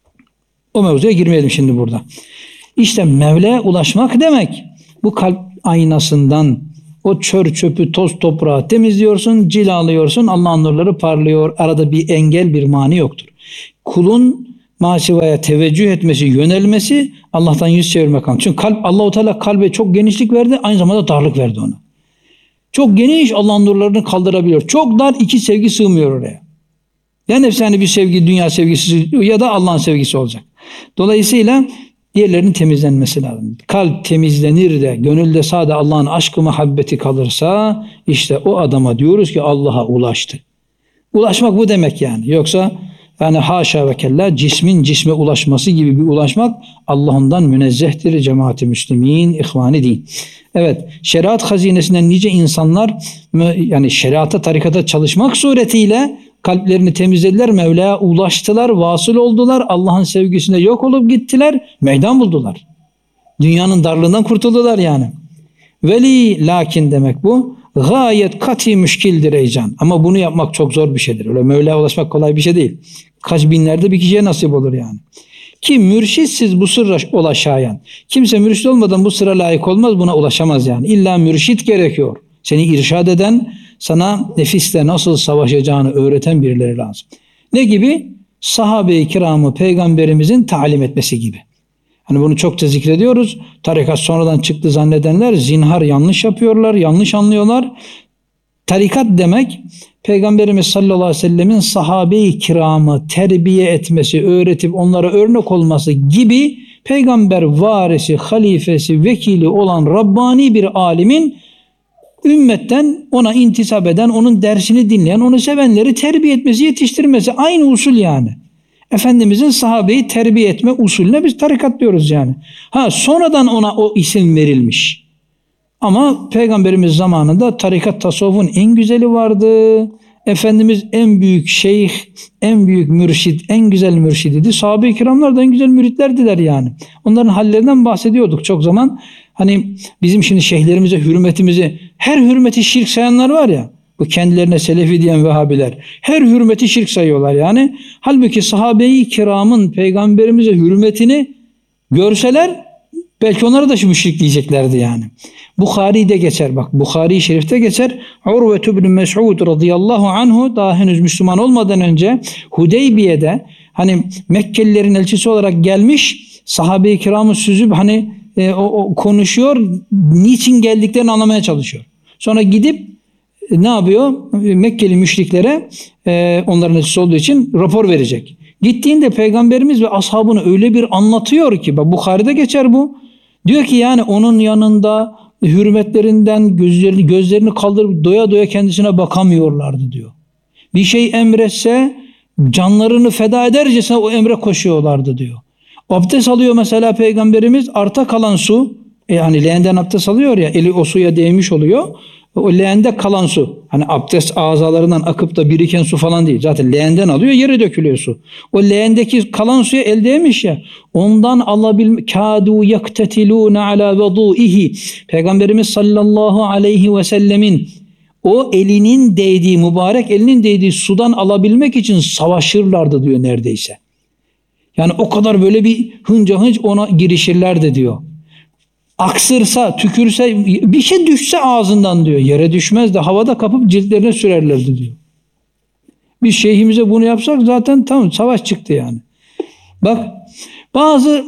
o mevzuya girmeyelim şimdi burada. İşte Mevla'ya ulaşmak demek, bu kalp aynasından o çör çöpü toz toprağı temizliyorsun, cilalıyorsun, Allah'ın nurları parlıyor. Arada bir engel, bir mani yoktur. Kulun masivaya teveccüh etmesi, yönelmesi, Allah'tan yüz çevirmek anlamı. Çünkü kalp, Allah-u Teala kalbe çok genişlik verdi, aynı zamanda darlık verdi ona. Çok geniş, Allah'ın nurlarını kaldırabiliyor. Çok dar, iki sevgi sığmıyor oraya. Ya nefsani bir sevgi, dünya sevgisi ya da Allah'ın sevgisi olacak. Dolayısıyla diğerlerinin temizlenmesi lazım. Kalp temizlenir de gönülde sadece Allah'ın aşkı muhabbeti kalırsa, işte o adama diyoruz ki Allah'a ulaştı. Ulaşmak bu demek yani. Yoksa yani haşa ve kella cismin cisme ulaşması gibi bir ulaşmak Allah'ından münezzehtir cemaat-i müslimin, ihvan-ı din. Evet, şeriat hazinesinden nice insanlar yani şeriata, tarikata çalışmak suretiyle kalplerini temizlediler, Mevla'ya ulaştılar, vasıl oldular, Allah'ın sevgisine yok olup gittiler, meydan buldular. Dünyanın darlığından kurtuldular yani. Veli lakin demek bu. Gayet kati müşkildir ey can. Ama bunu yapmak çok zor bir şeydir. Öyle Mevla'ya ulaşmak kolay bir şey değil. Kaç binlerde bir kişiye nasip olur yani. Ki mürşitsiz bu sırra ulaşayan. Kimse mürşit olmadan bu sıra layık olmaz, buna ulaşamaz yani. İlla mürşit gerekiyor. Seni irşad eden, sana nefisle nasıl savaşacağını öğreten birileri lazım. Ne gibi? Sahabe-i kiramı peygamberimizin talim etmesi gibi. Hani bunu çokça zikrediyoruz. Tarikat sonradan çıktı zannedenler zinhar yanlış yapıyorlar, yanlış anlıyorlar. Tarikat demek Peygamberimiz sallallahu aleyhi ve sellemin sahabe-i kiramı terbiye etmesi, öğretip onlara örnek olması gibi peygamber varisi, halifesi, vekili olan Rabbani bir alimin ümmetten ona intisap eden, onun dersini dinleyen, onu sevenleri terbiye etmesi, yetiştirmesi. Aynı usul yani. Efendimizin sahabeyi terbiye etme usulüne biz tarikat diyoruz yani. Ha sonradan ona o isim verilmiş. Ama Peygamberimiz zamanında tarikat tasavvufun en güzeli vardı. Efendimiz en büyük şeyh, en büyük mürşid, en güzel mürşidiydi. Sahabe-i kiramlar da en güzel müritlerdiler yani. Onların hallerinden bahsediyorduk çok zaman. Hani bizim şimdi şeyhlerimize hürmetimizi, her hürmeti şirk sayanlar var ya, bu kendilerine Selefi diyen Vehhabiler, her hürmeti şirk sayıyorlar yani. Halbuki sahabe-i kiramın peygamberimize hürmetini görseler belki onlara da şu müşrik diyeceklerdi yani. Bukhari'de geçer bak, Bukhari-i Şerif'te geçer. Urve ibn Mes'ud radıyallahu anhu daha henüz Müslüman olmadan önce Hudeybiye'de hani Mekkelilerin elçisi olarak gelmiş, sahabe-i kiramı süzüp hani e, o, o konuşuyor, niçin geldiklerini anlamaya çalışıyor. Sonra gidip e, ne yapıyor? Mekkeli müşriklere e, onların elçisi olduğu için rapor verecek. Gittiğinde Peygamberimiz ve ashabını öyle bir anlatıyor ki, bak Bukhari'de geçer bu. Diyor ki yani onun yanında hürmetlerinden gözlerini, gözlerini kaldırıp doya doya kendisine bakamıyorlardı diyor. Bir şey emretse canlarını feda edercesine o emre koşuyorlardı diyor. Abdest alıyor mesela Peygamberimiz, arta kalan su, yani leğenden abdest alıyor ya, eli o suya değmiş oluyor. O leğende kalan su, hani abdest azalarından akıp da biriken su falan değil. Zaten leğenden alıyor, yere dökülüyor su. O leğendeki kalan suya el değmiş ya, ondan alabilme, kâdû yaktetilûne alâ vedûihi. Peygamberimiz sallallahu aleyhi ve sellemin o elinin değdiği, mübarek elinin değdiği sudan alabilmek için savaşırlardı diyor neredeyse. Yani o kadar böyle bir hınca hınç ona girişirlerdi diyor. Aksırsa, tükürse, bir şey düşse ağzından diyor, yere düşmez de havada kapıp ciltlerine sürerlerdi diyor. Biz şeyhimize bunu yapsak zaten tamam, savaş çıktı yani. Bak bazı,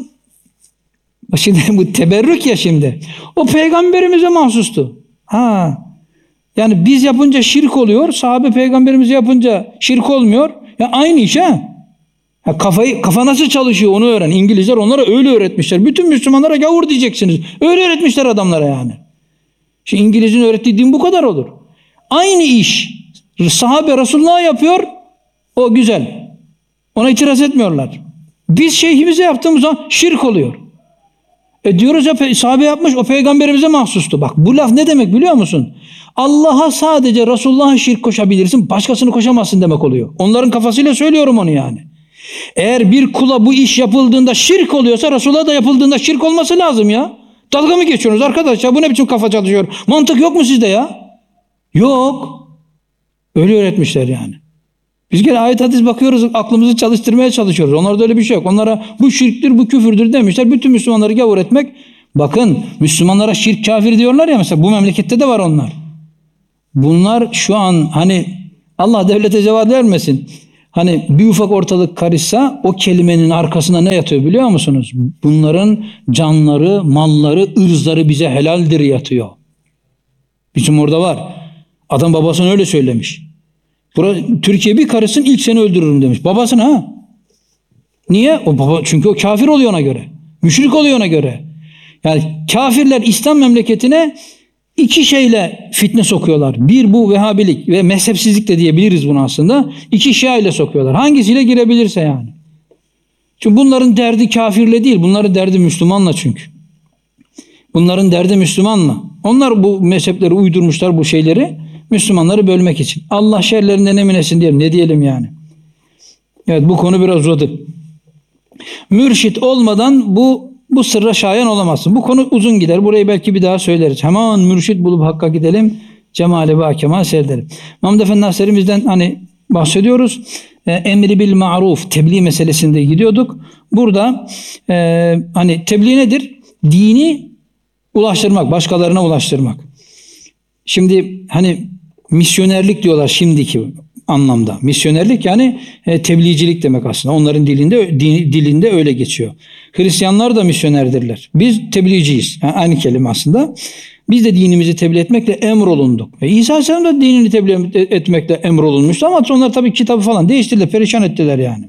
şimdi bu teberrük ya şimdi, o peygamberimize mahsustu. Ha, yani biz yapınca şirk oluyor, sahabe peygamberimiz yapınca şirk olmuyor. Ya aynı iş ha. Ya kafayı, kafa nasıl çalışıyor onu öğren. İngilizler onlara öyle öğretmişler. Bütün Müslümanlara gavur diyeceksiniz. Öyle öğretmişler adamlara yani. Şimdi İngiliz'in öğrettiği din bu kadar olur. Aynı iş sahabe Resulullah yapıyor, o güzel. Ona itiraz etmiyorlar. Biz şeyhimize yaptığımız zaman şirk oluyor. E diyoruz ya sahabe yapmış, o peygamberimize mahsustu. Bak bu laf ne demek biliyor musun? Allah'a sadece Resulullah'a şirk koşabilirsin, başkasını koşamazsın demek oluyor. Onların kafasıyla söylüyorum onu yani. Eğer bir kula bu iş yapıldığında şirk oluyorsa Resulullah'a da yapıldığında şirk olması lazım ya. Dalga mı geçiyorsunuz arkadaş ya? Bu ne biçim kafa çalışıyor? Mantık yok mu sizde ya? Yok. Öyle öğretmişler yani. Biz gene ayet hadis bakıyoruz, aklımızı çalıştırmaya çalışıyoruz. Onlarda öyle bir şey yok. Onlara bu şirktir, bu küfürdür demişler. Bütün Müslümanları gavur etmek. Bakın Müslümanlara şirk kafir diyorlar ya mesela, bu memlekette de var onlar. Bunlar şu an hani Allah devlete zeval vermesin. Hani bir ufak ortalık karışsa o kelimenin arkasında ne yatıyor biliyor musunuz? Bunların canları, malları, ırzları bize helaldir yatıyor. Bizim orada var. Adam babasına öyle söylemiş. Burası, Türkiye bir karısın ilk seni öldürürüm demiş. Babasına ha. Niye? O baba, çünkü o kafir oluyor ona göre. Müşrik oluyor ona göre. Yani kafirler İslam memleketine iki şeyle fitne sokuyorlar. Bir bu Vehhabilik ve mezhepsizlik de diyebiliriz bunu aslında. İki Şia ile sokuyorlar. Hangisiyle girebilirse yani. Çünkü bunların derdi kafirle değil. Bunların derdi Müslümanla çünkü. Bunların derdi Müslümanla. Onlar bu mezhepleri uydurmuşlar, bu şeyleri. Müslümanları bölmek için. Allah şerlerinden emin etsin diyelim. Ne diyelim yani. Evet, bu konu biraz uzadı. Mürşit olmadan bu bu sırra şayan olamazsın. Bu konu uzun gider. Burayı belki bir daha söyleriz. Hemen mürşit bulup hakka gidelim. Cemale ve hakema seyredelim. Mahmud Efendi Hazretlerimizden hani bahsediyoruz. E, emri bil ma'ruf, tebliğ meselesinde gidiyorduk. Burada e, hani tebliğ nedir? Dini ulaştırmak, başkalarına ulaştırmak. Şimdi hani misyonerlik diyorlar şimdiki anlamda. Misyonerlik yani e, tebliğcilik demek aslında. Onların dilinde dini, dilinde öyle geçiyor. Hristiyanlar da misyonerdirler. Biz tebliğciyiz. Yani aynı kelime aslında. Biz de dinimizi tebliğ etmekle emrolunduk. E, İsa Aleyhisselam da dinini tebliğ etmekle emrolunmuştu ama onlar tabii kitabı falan değiştirdiler, perişan ettiler yani.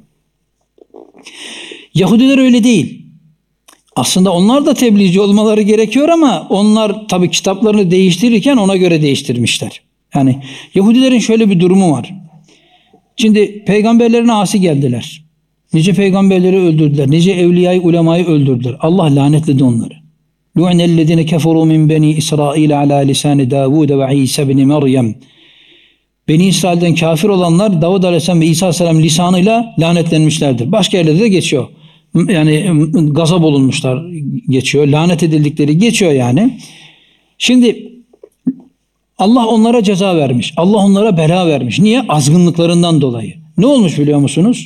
Yahudiler öyle değil. Aslında onlar da tebliğci olmaları gerekiyor ama onlar tabii kitaplarını değiştirirken ona göre değiştirmişler. Yani Yahudilerin şöyle bir durumu var. Şimdi peygamberlerine asi geldiler. Nice peygamberleri öldürdüler. Nice evliyayı, ulemayı öldürdüler. Allah lanetledi onları. Lu'nellezine keferu min beni İsrail ala lisani Davud ve İsa ibn Meryem. Beni İsrail'den kafir olanlar Davud Aleyhisselam ve İsa Aleyhisselam lisanıyla lanetlenmişlerdir. Başka yerlerde de geçiyor. Yani gazap olunmuşlar geçiyor. Lanet edildikleri geçiyor yani. Şimdi Allah onlara ceza vermiş. Allah onlara bela vermiş. Niye? Azgınlıklarından dolayı. Ne olmuş biliyor musunuz?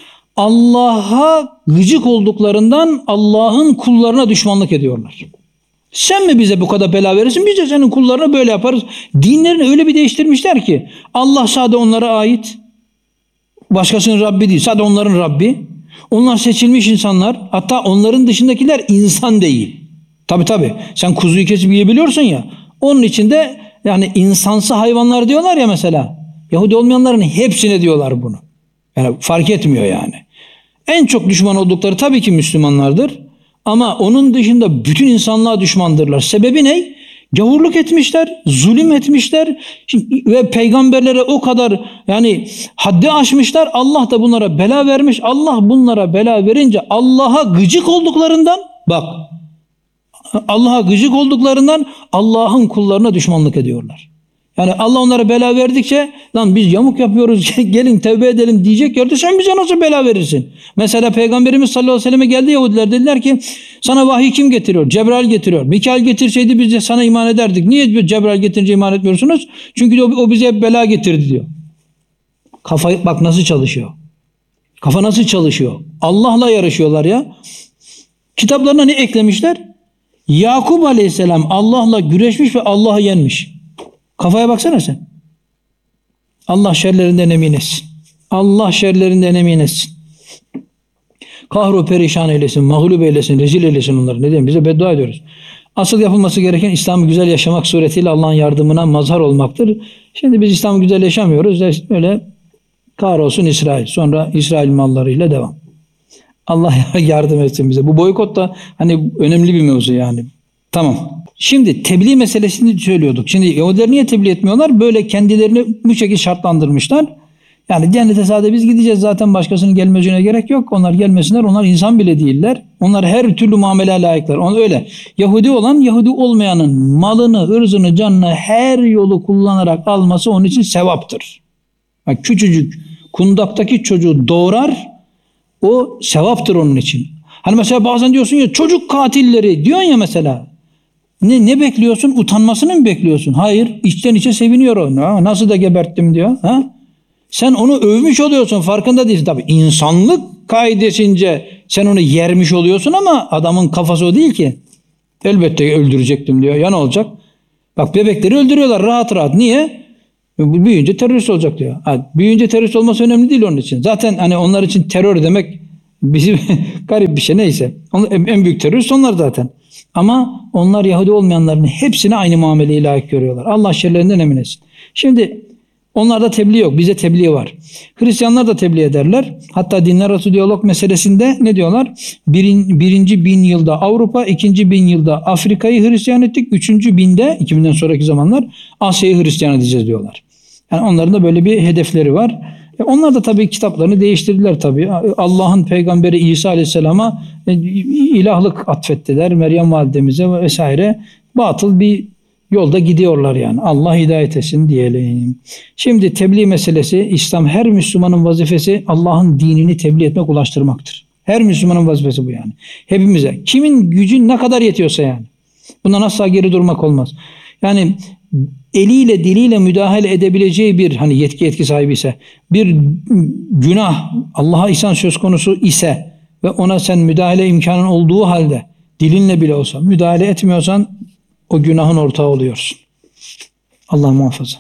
Allah'a gıcık olduklarından Allah'ın kullarına düşmanlık ediyorlar. Sen mi bize bu kadar bela verirsin? Biz de senin kullarına böyle yaparız. Dinlerini öyle bir değiştirmişler ki Allah sadece onlara ait. Başkasının Rabbi değil. Sadece onların Rabbi. Onlar seçilmiş insanlar. Hatta onların dışındakiler insan değil. Tabii tabii. Sen kuzuyu kesip yiyebiliyorsun ya. Onun içinde yani insansı hayvanlar diyorlar ya mesela. Yahudi olmayanların hepsine diyorlar bunu. Yani fark etmiyor yani. En çok düşman oldukları tabii ki Müslümanlardır. Ama onun dışında bütün insanlığa düşmandırlar. Sebebi ne? Gavurluk etmişler, zulüm etmişler Şimdi, ve peygamberlere o kadar yani haddi aşmışlar. Allah da bunlara bela vermiş. Allah bunlara bela verince Allah'a gıcık olduklarından bak Allah'a gıcık olduklarından Allah'ın kullarına düşmanlık ediyorlar. Yani Allah onlara bela verdikçe lan biz yamuk yapıyoruz gelin tevbe edelim diyecek yerde sen bize nasıl bela verirsin? Mesela Peygamberimiz sallallahu aleyhi ve selleme geldi Yahudiler dediler ki sana vahiy kim getiriyor? Cebrail getiriyor. Mikail getirseydi biz de sana iman ederdik. Niye Cebrail getirince iman etmiyorsunuz? Çünkü o, o bize hep bela getirdi diyor. Kafa bak nasıl çalışıyor. Kafa nasıl çalışıyor? Allah'la yarışıyorlar ya. Kitaplarına ne eklemişler? Yakup aleyhisselam Allah'la güreşmiş ve Allah'ı yenmiş. Kafaya baksana sen. Allah şerlerinden emin etsin. Allah şerlerinden emin etsin. Kahru perişan eylesin, mağlup eylesin, rezil eylesin onları. Ne diyeyim? Bize beddua ediyoruz. Asıl yapılması gereken İslam'ı güzel yaşamak suretiyle Allah'ın yardımına mazhar olmaktır. Şimdi biz İslam'ı güzel yaşamıyoruz. Öyle kahrolsun İsrail. Sonra İsrail mallarıyla devam. Allah yardım etsin bize. Bu boykot da hani önemli bir mevzu yani. Tamam. Şimdi tebliğ meselesini söylüyorduk. Şimdi Yahudiler niye tebliğ etmiyorlar? Böyle kendilerini bu şekilde şartlandırmışlar. Yani cennete sadece biz gideceğiz, zaten başkasının gelmesine gerek yok. Onlar gelmesinler, onlar insan bile değiller. Onlar her türlü muameleye layıklar. Onlar öyle. Yahudi olan, Yahudi olmayanın malını, ırzını, canını her yolu kullanarak alması onun için sevaptır. Yani küçücük kundaktaki çocuğu doğurar, o sevaptır onun için. Hani mesela bazen diyorsun ya, çocuk katilleri diyorsun ya mesela. Ne, ne bekliyorsun? Utanmasını mı bekliyorsun? Hayır. İçten içe seviniyor o. Ha, nasıl da geberttim diyor. Ha? Sen onu övmüş oluyorsun, farkında değilsin. Tabii insanlık kaidesince sen onu yermiş oluyorsun ama adamın kafası o değil ki. Elbette öldürecektim diyor. Ya ne olacak? Bak, bebekleri öldürüyorlar rahat rahat. Niye? Büyüyünce terörist olacak diyor. Ha, büyüyünce terörist olması önemli değil onun için. Zaten hani onlar için terör demek bizim garip bir şey, neyse. En büyük terörist onlar zaten. Ama onlar Yahudi olmayanların hepsine aynı muameleyi layık görüyorlar. Allah şerlerinden emin etsin. Şimdi onlarda tebliğ yok. Bize tebliğ var. Hristiyanlar da tebliğ ederler. Hatta dinler arası diyalog meselesinde ne diyorlar? Birin, birinci bin yılda Avrupa, ikinci bin yılda Afrika'yı Hristiyan ettik. Üçüncü binde, iki binden sonraki zamanlar Asya'yı Hristiyan edeceğiz diyorlar. Yani onların da böyle bir hedefleri var. E onlar da tabii kitaplarını değiştirdiler tabii. Allah'ın peygamberi İsa Aleyhisselam'a ilahlık atfettiler. Meryem validemize vesaire. Batıl bir yolda gidiyorlar yani. Allah hidayet etsin diyelim. Şimdi tebliğ meselesi, İslam, her Müslümanın vazifesi Allah'ın dinini tebliğ etmek, ulaştırmaktır. Her Müslümanın vazifesi bu yani. Hepimize. Kimin gücü ne kadar yetiyorsa yani. Bundan asla geri durmak olmaz. Yani eliyle diliyle müdahale edebileceği bir, hani yetki yetki sahibi ise, bir günah, Allah'a isyan söz konusu ise ve ona sen müdahale imkanın olduğu halde dilinle bile olsa müdahale etmiyorsan o günahın ortağı oluyorsun. Allah muhafaza.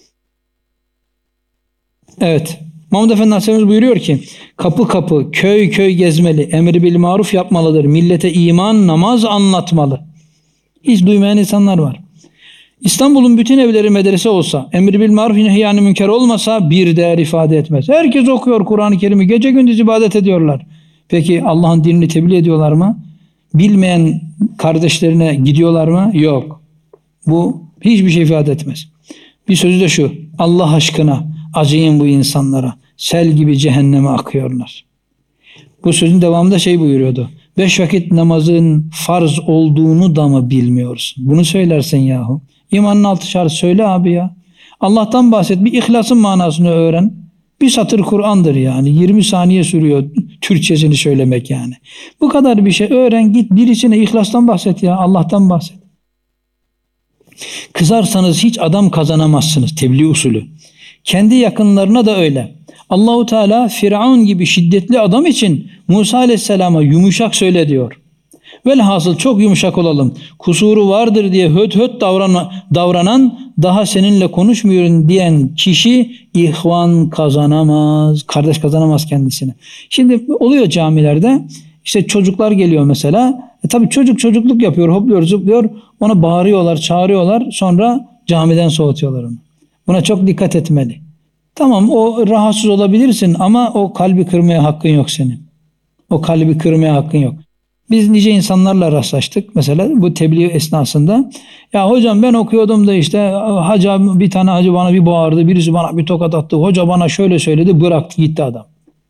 Evet. Mahmud Efendi Hazretlerimiz buyuruyor ki, kapı kapı, köy köy gezmeli, emri bil maruf yapmalıdır, millete iman, namaz anlatmalı. Hiç duymayan insanlar var. İstanbul'un bütün evleri medrese olsa, emri bil maruf nehyanı münker olmasa bir değer ifade etmez. Herkes okuyor Kur'an-ı Kerim'i, gece gündüz ibadet ediyorlar. Peki Allah'ın dinini tebliğ ediyorlar mı? Bilmeyen kardeşlerine gidiyorlar mı? Yok. Bu hiçbir şey ifade etmez. Bir sözü de şu: Allah aşkına acıyın bu insanlara. Sel gibi cehenneme akıyorlar. Bu sözün devamında şey buyuruyordu: beş vakit namazın farz olduğunu da mı bilmiyorsun? Bunu söylersen yahu. İmanın altı şart söyle abi ya. Allah'tan bahset. Bir ihlasın manasını öğren. Bir satır Kur'an'dır yani. yirmi saniye sürüyor Türkçesini söylemek yani. Bu kadar bir şey öğren, git birisine ihlastan bahset ya. Allah'tan bahset. Kızarsanız hiç adam kazanamazsınız. Tebliğ usulü. Kendi yakınlarına da öyle. Allahu Teala Firavun gibi şiddetli adam için Musa Aleyhisselam'a yumuşak söyle diyor. Velhasıl çok yumuşak olalım. Kusuru vardır diye höt höt davranan, davranan daha seninle konuşmuyorum diyen kişi ihvan kazanamaz. Kardeş kazanamaz kendisine. Şimdi oluyor camilerde, işte çocuklar geliyor mesela. E tabii çocuk çocukluk yapıyor, hopluyor, zıplıyor. Ona bağırıyorlar, çağırıyorlar. Sonra camiden soğutuyorlar onu. Buna çok dikkat etmeli. Tamam, o rahatsız olabilirsin ama o kalbi kırmaya hakkın yok senin. O kalbi kırmaya hakkın yok. Biz nice insanlarla rastlaştık mesela bu tebliğ esnasında. Ya hocam ben okuyordum da işte hacı, bir tane hacı bana bir bağırdı, birisi bana bir tokat attı. Hoca bana şöyle söyledi, bıraktı gitti adam.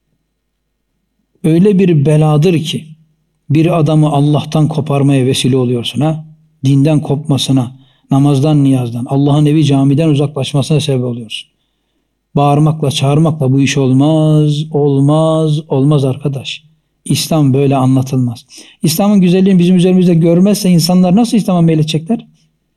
Öyle bir beladır ki bir adamı Allah'tan koparmaya vesile oluyorsun ha. Dinden kopmasına, namazdan, niyazdan, Allah'ın evi camiden uzaklaşmasına sebep oluyorsun. Bağırmakla, çağırmakla bu iş olmaz, olmaz, olmaz arkadaş. İslam böyle anlatılmaz. İslam'ın güzelliğini bizim üzerimizde görmezse insanlar nasıl İslam'a meyledecekler?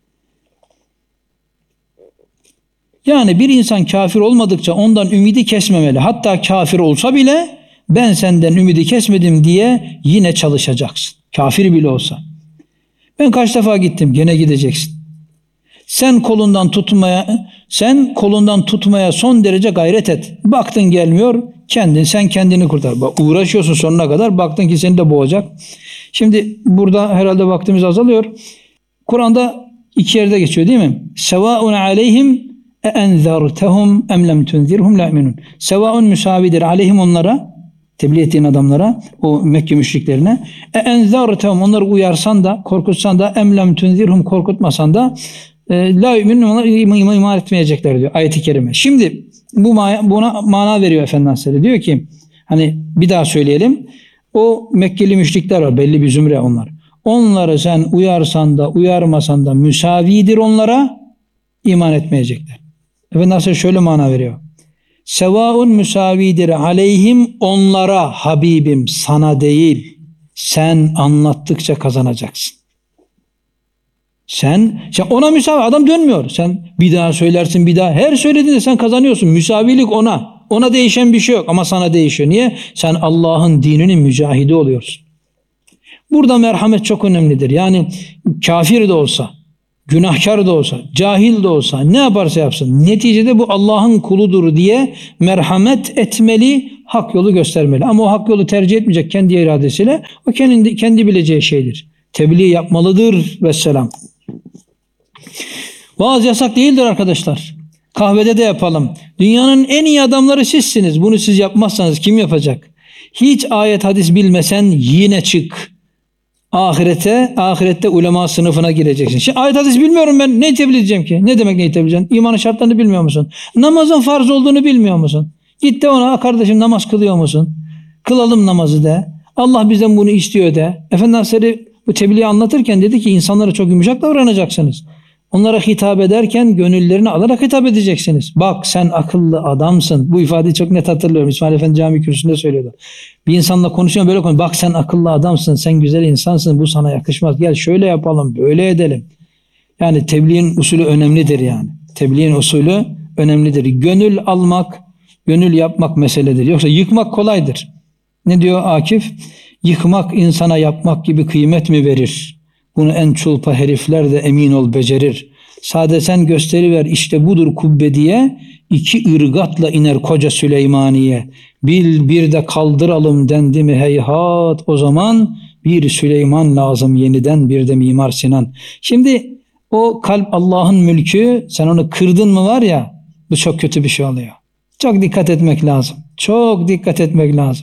Yani bir insan kafir olmadıkça ondan ümidi kesmemeli. Hatta kafir olsa bile ben senden ümidi kesmedim diye yine çalışacaksın. Kafir bile olsa. Ben kaç defa gittim, gene gideceksin. Sen kolundan tutmaya, sen kolundan tutmaya son derece gayret et. Baktın gelmiyor, kendin, sen kendini kurtar. Bak, uğraşıyorsun sonuna kadar, baktın ki seni de boğacak. Şimdi burada herhalde vaktimiz azalıyor. Kur'an'da iki yerde geçiyor değil mi? Sevaun aleyhim enzertehum em lem tunzirhum la yu'minun. Sevaun müsavidir aleyhim, onlara, tebliğ ettiğin adamlara, o Mekke müşriklerine. Enzertehum, onları uyarsan da, korkutsan da, em lem tunzirhum, korkutmasan da la yu'minun, onlar iman etmeyecekler diyor ayet-i kerime. Şimdi bu buna mana veriyor Efendimiz Hazretleri. Diyor ki hani bir daha söyleyelim. O Mekkeli müşrikler var, belli bir zümre onlar. Onları sen uyarsan da uyarmasan da müsavidir onlara, iman etmeyecekler. Efendimiz Hazretleri şöyle mana veriyor. Sevaun müsavidir aleyhim, onlara Habibim, sana değil. Sen anlattıkça kazanacaksın. Sen, sen ona müsavi, adam dönmüyor. Sen bir daha söylersin, bir daha. Her söylediğinde sen kazanıyorsun. Müsavilik ona. Ona değişen bir şey yok ama sana değişiyor. Niye? Sen Allah'ın dininin mücahidi oluyorsun. Burada merhamet çok önemlidir. Yani kafir de olsa, günahkar da olsa, cahil de olsa, ne yaparsa yapsın, neticede bu Allah'ın kuludur diye merhamet etmeli, hak yolu göstermeli. Ama o hak yolu tercih etmeyecek kendi iradesiyle, o kendi, kendi bileceği şeydir. Tebliğ yapmalıdır vesselam. Vaaz yasak değildir arkadaşlar. Kahvede de yapalım. Dünyanın en iyi adamları sizsiniz. Bunu siz yapmazsanız kim yapacak? Hiç ayet hadis bilmesen yine çık. Ahirete, ahirette ulema sınıfına gireceksin. Şimdi ayet hadis bilmiyorum ben. Ne tebliğ edeceğim ki? Ne demek ne tebliğ edeceğim? İmanın şartlarını bilmiyor musun? Namazın farz olduğunu bilmiyor musun? Git de ona, kardeşim namaz kılıyor musun? Kılalım namazı de. Allah bizden bunu istiyor de. Efendimiz Hazretleri bu tebliği anlatırken dedi ki insanlara çok yumuşak davranacaksınız. Onlara hitap ederken gönüllerini alarak hitap edeceksiniz. Bak sen akıllı adamsın. Bu ifadeyi çok net hatırlıyorum. İsmail Efendi cami kürsüsünde söylüyordu. Bir insanla konuşuyor böyle konuşuyor. Bak sen akıllı adamsın. Sen güzel insansın. Bu sana yakışmaz. Gel şöyle yapalım. Böyle edelim. Yani tebliğin usulü önemlidir yani. Tebliğin usulü önemlidir. Gönül almak, gönül yapmak meseledir. Yoksa yıkmak kolaydır. Ne diyor Akif? Yıkmak insana yapmak gibi kıymet mi verir? Bunu en çulpa herifler de emin ol becerir. Sade sen gösteriver işte budur kubbe diye, iki ırgatla iner koca Süleymaniye. Bil bir de kaldıralım dendi mi heyhat, o zaman bir Süleyman lazım yeniden, bir de Mimar Sinan. Şimdi o kalp Allah'ın mülkü, sen onu kırdın mı var ya, bu çok kötü bir şey oluyor. Çok dikkat etmek lazım. Çok dikkat etmek lazım.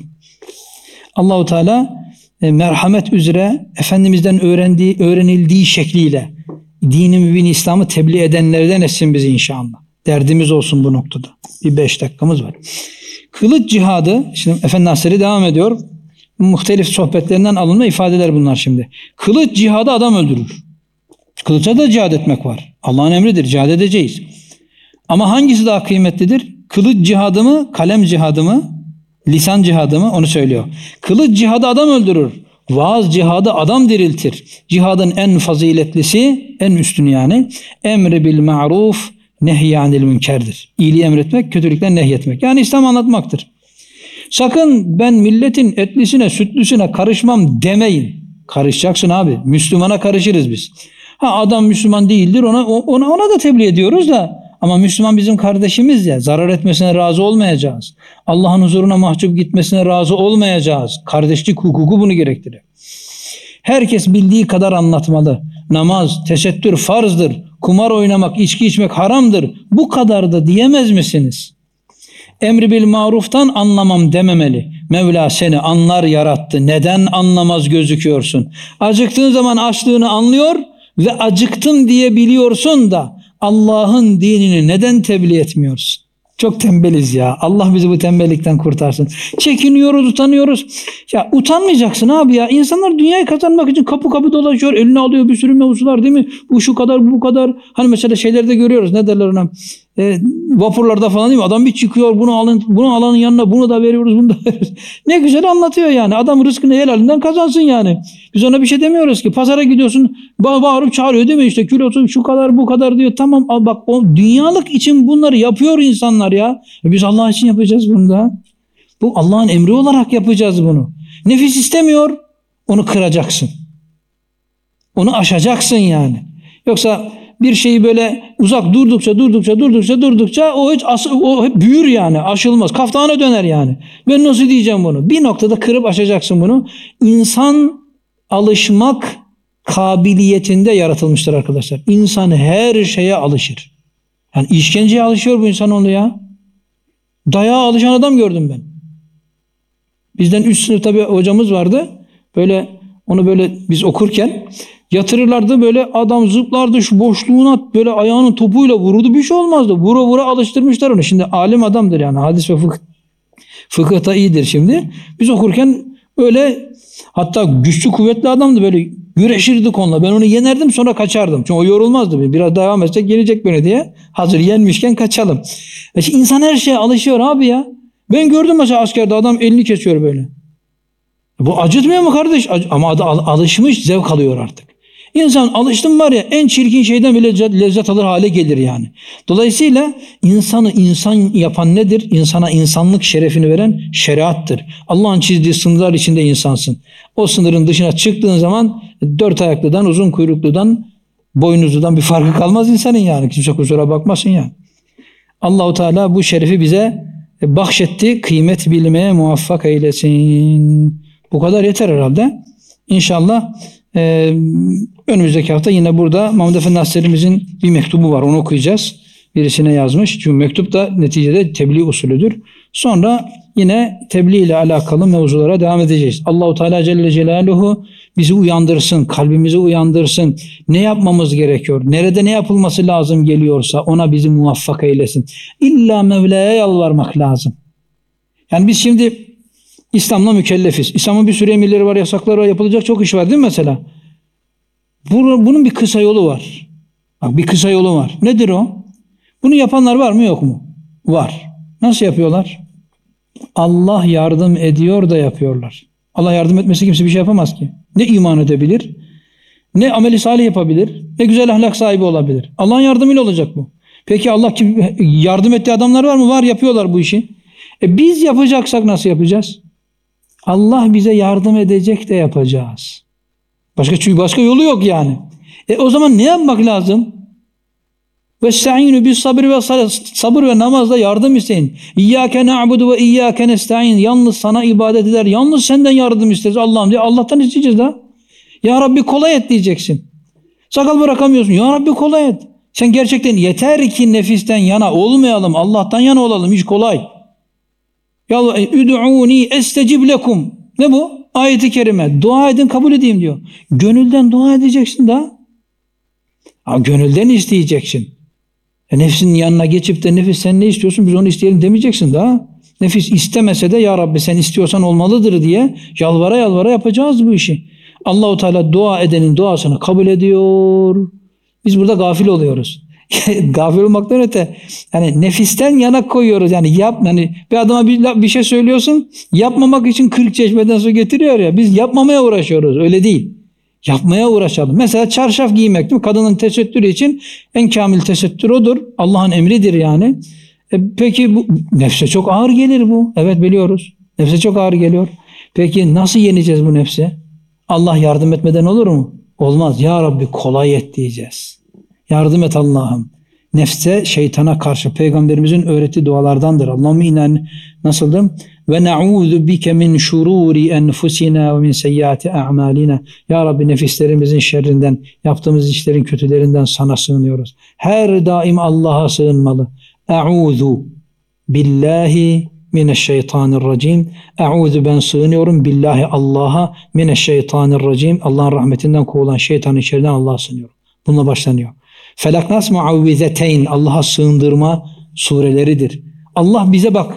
Allahu Teala e, merhamet üzere Efendimiz'den öğrendiği, öğrenildiği şekliyle dini mübin İslam'ı tebliğ edenlerden etsin bizi inşallah. Derdimiz olsun bu noktada. Bir beş dakikamız var. Kılıç cihadı, şimdi Efendi Hazretleri devam ediyor. Muhtelif sohbetlerinden alınma ifadeler bunlar şimdi. Kılıç cihadı adam öldürür. Kılıçla da cihad etmek var. Allah'ın emridir, cihad edeceğiz. Ama hangisi daha kıymetlidir? Kılıç cihadı mı, kalem cihadı mı, lisan cihadı mı? Onu söylüyor. Kılıç cihadı adam öldürür. Vaaz cihadı adam diriltir. Cihadın en faziletlisi, en üstünü yani, emri bil ma'ruf, nehyanil münkerdir. İyiliği emretmek, kötülükten nehyetmek. Yani İslam anlatmaktır. Sakın ben milletin etlisine, sütlüsüne karışmam demeyin. Karışacaksın abi. Müslümana karışırız biz. Ha adam Müslüman değildir, ona ona ona da tebliğ ediyoruz da, ama Müslüman bizim kardeşimiz ya, zarar etmesine razı olmayacağız. Allah'ın huzuruna mahcup gitmesine razı olmayacağız. Kardeşlik hukuku bunu gerektirir. Herkes bildiği kadar anlatmalı. Namaz, tesettür farzdır. Kumar oynamak, içki içmek haramdır. Bu kadar da diyemez misiniz? Emri bil maruftan anlamam dememeli. Mevla seni anlar yarattı. Neden anlamaz gözüküyorsun? Acıktığın zaman açlığını anlıyor ve acıktım diye biliyorsun da Allah'ın dinini neden tebliğ etmiyorsun? Çok tembeliz ya. Allah bizi bu tembellikten kurtarsın. Çekiniyoruz, utanıyoruz. Ya utanmayacaksın abi ya. İnsanlar dünyayı kazanmak için kapı kapı dolaşıyor. Eline alıyor bir sürü mevzular değil mi? Bu şu kadar, bu kadar. Hani mesela şeylerde görüyoruz. Ne derler ona? E, vapurlarda falan değil mi? Adam bir çıkıyor. Bunu alın, bunu alanın yanına bunu da veriyoruz, bunu da veriyoruz. Ne güzel anlatıyor yani. Adam rızkını helalinden kazansın yani. Biz ona bir şey demiyoruz ki. Pazara gidiyorsun. Bağ bağırıp çağırıyor değil mi? İşte kilosu şu kadar, bu kadar diyor. Tamam bak, o dünyalık için bunları yapıyor insanlar ya. E biz Allah için yapacağız bunu da. Bu Allah'ın emri olarak yapacağız bunu. Nefis istemiyor. Onu kıracaksın. Onu aşacaksın yani. Yoksa bir şeyi böyle uzak durdukça durdukça durdukça durdukça o hiç as- o hep büyür yani, aşılmaz. Kaftana döner yani. Ben nasıl diyeceğim bunu? Bir noktada kırıp aşacaksın bunu. İnsan alışmak kabiliyetinde yaratılmıştır arkadaşlar. İnsan her şeye alışır. Yani işkenceye alışıyor bu insanoğlu ya. Dayağa alışan adam gördüm ben. Bizden üst sınıfta bir hocamız vardı. Böyle onu böyle biz okurken Yatırırlardı böyle, adam zıplardı şu boşluğuna, böyle ayağının topuyla vururdu, bir şey olmazdı. Vura vura alıştırmışlar onu. Şimdi alim adamdır yani, hadis ve fıkıh, fıkıhta iyidir şimdi. Biz okurken öyle, hatta güçlü kuvvetli adamdı, böyle güreşirdik onunla. Ben onu yenerdim, sonra kaçardım. Çünkü o yorulmazdı. Biraz devam etsek gelecek beni diye. Hazır yenmişken kaçalım. İşte insan her şeye alışıyor abi ya. Ben gördüm mesela askerde adam elini kesiyor böyle. Bu acıtmıyor mu kardeş? Ama alışmış, zevk alıyor artık. İnsan alıştım var ya, en çirkin şeyden bile lezzet alır hale gelir yani. Dolayısıyla insanı insan yapan nedir? İnsana insanlık şerefini veren şeriattır. Allah'ın çizdiği sınırlar içinde insansın. O sınırın dışına çıktığın zaman dört ayaklıdan, uzun kuyrukludan, boynuzludan bir farkı kalmaz insanın yani. Kimse kusura bakmasın yani. Allah-u Teala bu şerefi bize bahşetti. Kıymet bilmeye muvaffak eylesin. Bu kadar yeter herhalde. İnşallah Ee, önümüzdeki hafta yine burada Mahmud Efendi Hazretlerimizin bir mektubu var, onu okuyacağız. Birisine yazmış. Çünkü mektup da neticede tebliğ usulüdür. Sonra yine tebliğ ile alakalı mevzulara devam edeceğiz. Allahu Teala Celle Celaluhu bizi uyandırsın, kalbimizi uyandırsın. Ne yapmamız gerekiyor? Nerede ne yapılması lazım geliyorsa ona bizi muvaffak eylesin. İlla Mevla'ya yalvarmak lazım. Yani biz şimdi İslam'la mükellefiz. İslam'ın bir sürü emirleri var, yasakları var, yapılacak çok iş var değil mi mesela? Bunun bir kısa yolu var. Bak, bir kısa yolu var. Nedir o? Bunu yapanlar var mı yok mu? Var. Nasıl yapıyorlar? Allah yardım ediyor da yapıyorlar. Allah yardım etmesi kimse bir şey yapamaz ki. Ne iman edebilir, ne ameli salih yapabilir, ne güzel ahlak sahibi olabilir. Allah'ın yardımıyla olacak bu. Peki Allah kim, yardım ettiği adamlar var mı? Var, yapıyorlar bu işi. E biz yapacaksak nasıl yapacağız? Allah bize yardım edecek de yapacağız. Başka çünkü başka yolu yok yani. E o zaman ne yapmak lazım? Vesta'inu bis sabr ve sabır ve namazla yardım isteyin. İyyâke na'budu ve iyyâke nesta'in. Yalnız sana ibadet eder. Yalnız senden yardım isteriz Allah'ım diye. Allah'tan isteyeceğiz da. Ya Rabbi kolay et diyeceksin. Sakal bırakamıyorsun. Ya Rabbi kolay et. Sen gerçekten yeter ki nefisten yana olmayalım. Allah'tan yana olalım. Hiç kolay. Ya üd'ûni estecib lekum. Ne bu? Ayet-i kerime. Dua edin kabul edeyim diyor. Gönülden dua edeceksin da. Ha, gönülden isteyeceksin. E, nefsinin yanına geçip de nefis sen ne istiyorsun biz onu isteyelim demeyeceksin da. Nefis istemese de ya Rabbi sen istiyorsan olmalıdır diye yalvara yalvara yapacağız bu işi. Allah-u Teala dua edenin duasını kabul ediyor. Biz burada gafil oluyoruz. Gafil olmaktan öte yani nefisten yana koyuyoruz. Yani yap, yani bir adama bir, bir şey söylüyorsun, yapmamak için kırk çeşmeden su getiriyor ya, biz yapmamaya uğraşıyoruz. Öyle değil. Yapmaya uğraşalım. Mesela çarşaf giymek değil mi? Kadının tesettürü için en kamil tesettür odur. Allah'ın emridir yani. E, peki bu nefse çok ağır gelir bu. Evet biliyoruz. Nefse çok ağır geliyor. Peki nasıl yeneceğiz bu nefsi? Allah yardım etmeden olur mu? Olmaz. Ya Rabbi kolay et diyeceğiz. Yardım et Allah'ım. Nefse, şeytana karşı peygamberimizin öğrettiği dualardandır. Allahümme inan nasıldı? Ve na'udhu bike min şururi enfusina ve min seyyiati a'malina. Ya Rabbi nefislerimizin şerrinden, yaptığımız işlerin kötülerinden sana sığınıyoruz. Her daim Allah'a sığınmalı. E'udhu billahi mineşşeytanirracim. E'udhu ben sığınıyorum billahi Allah'a mineşşeytanirracim. Allah'ın rahmetinden kovulan şeytanın şerrinden Allah'a sığınıyorum. Bununla başlanıyor. Felak nas muavvizeteyn Allah'a sığındırma sureleridir. Allah bize bak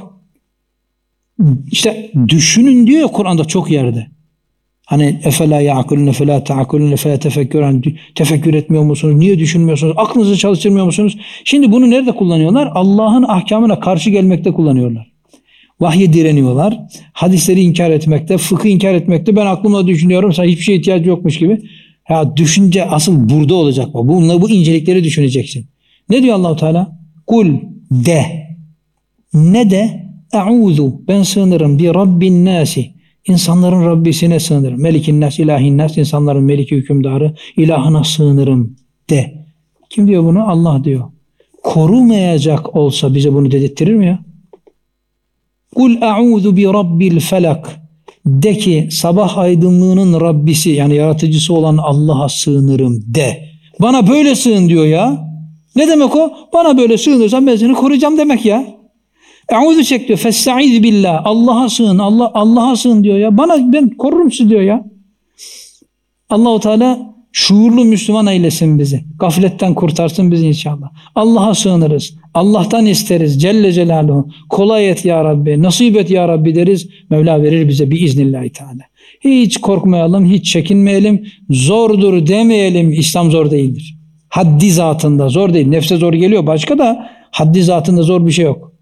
işte düşünün diyor ya Kur'an'da çok yerde. Hani efela ya'kulun efela ta'kulun efela tefekkür, hani tefekkür etmiyor musunuz? Niye düşünmüyorsunuz? Aklınızı çalıştırmıyor musunuz? Şimdi bunu nerede kullanıyorlar? Allah'ın ahkamına karşı gelmekte kullanıyorlar. Vahye direniyorlar. Hadisleri inkar etmekte, fıkıh inkar etmekte. Ben aklımla düşünüyorum. Sana hiçbir şeye ihtiyaç yokmuş gibi. Ya düşünce asıl burada olacak. Bununla bu incelikleri düşüneceksin. Ne diyor Allah-u Teala? Kul de. Ne de? E'udhu. Ben sığınırım bi Rabbin nasi. İnsanların Rabbisine sığınırım. Melikin nas, ilahin nas. İnsanların meliki hükümdarı. İlahına sığınırım de. Kim diyor bunu? Allah diyor. Korumayacak olsa bize bunu dedirttirir mi ya? Kul e'udhu bi Rabbil felak. De ki sabah aydınlığının Rabbisi yani yaratıcısı olan Allah'a sığınırım de. Bana böyle sığın diyor ya. Ne demek o? Bana böyle sığınırsan ben seni koruyacağım demek ya. Eûzü çek diyor. Festaiz billah. Allah'a sığın. Allah Allah'a sığın diyor ya. Bana ben korurum sizi diyor ya. Allah-u Teala şuurlu Müslüman eylesin bizi. Gafletten kurtarsın bizi inşallah. Allah'a sığınırız. Allah'tan isteriz Celle Celaluhu. Kolay et ya Rabbi, nasip et ya Rabbi deriz. Mevla verir bize biiznillahü teala. Hiç korkmayalım, hiç çekinmeyelim. Zordur demeyelim. İslam zor değildir. Haddi zatında zor değil. Nefse zor geliyor başka da haddi zatında zor bir şey yok.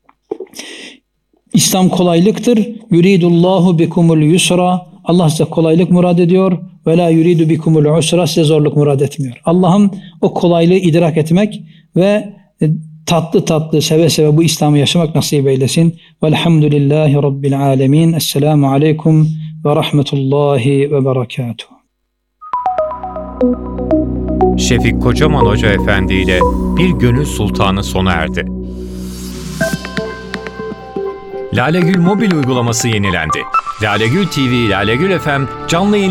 İslam kolaylıktır. Yuridullahu bikumul yusra. Allah size kolaylık murad ediyor. Ve la yuridu bikumul usra. Size zorluk murad etmiyor. Allah'ım o kolaylığı idrak etmek ve tatlı tatlı seve seve bu İslam'ı yaşamak nasip eylesin. Velhamdülillahi Rabbil alemin. Esselamu aleyküm ve rahmetullahi ve berekatuhu. Şefik Kocaman Hoca Efendi ile Bir Gönül Sultanı sona erdi. Lale Gül mobil uygulaması yenilendi. Lale Gül T V, Lale Gül F M canlı yayın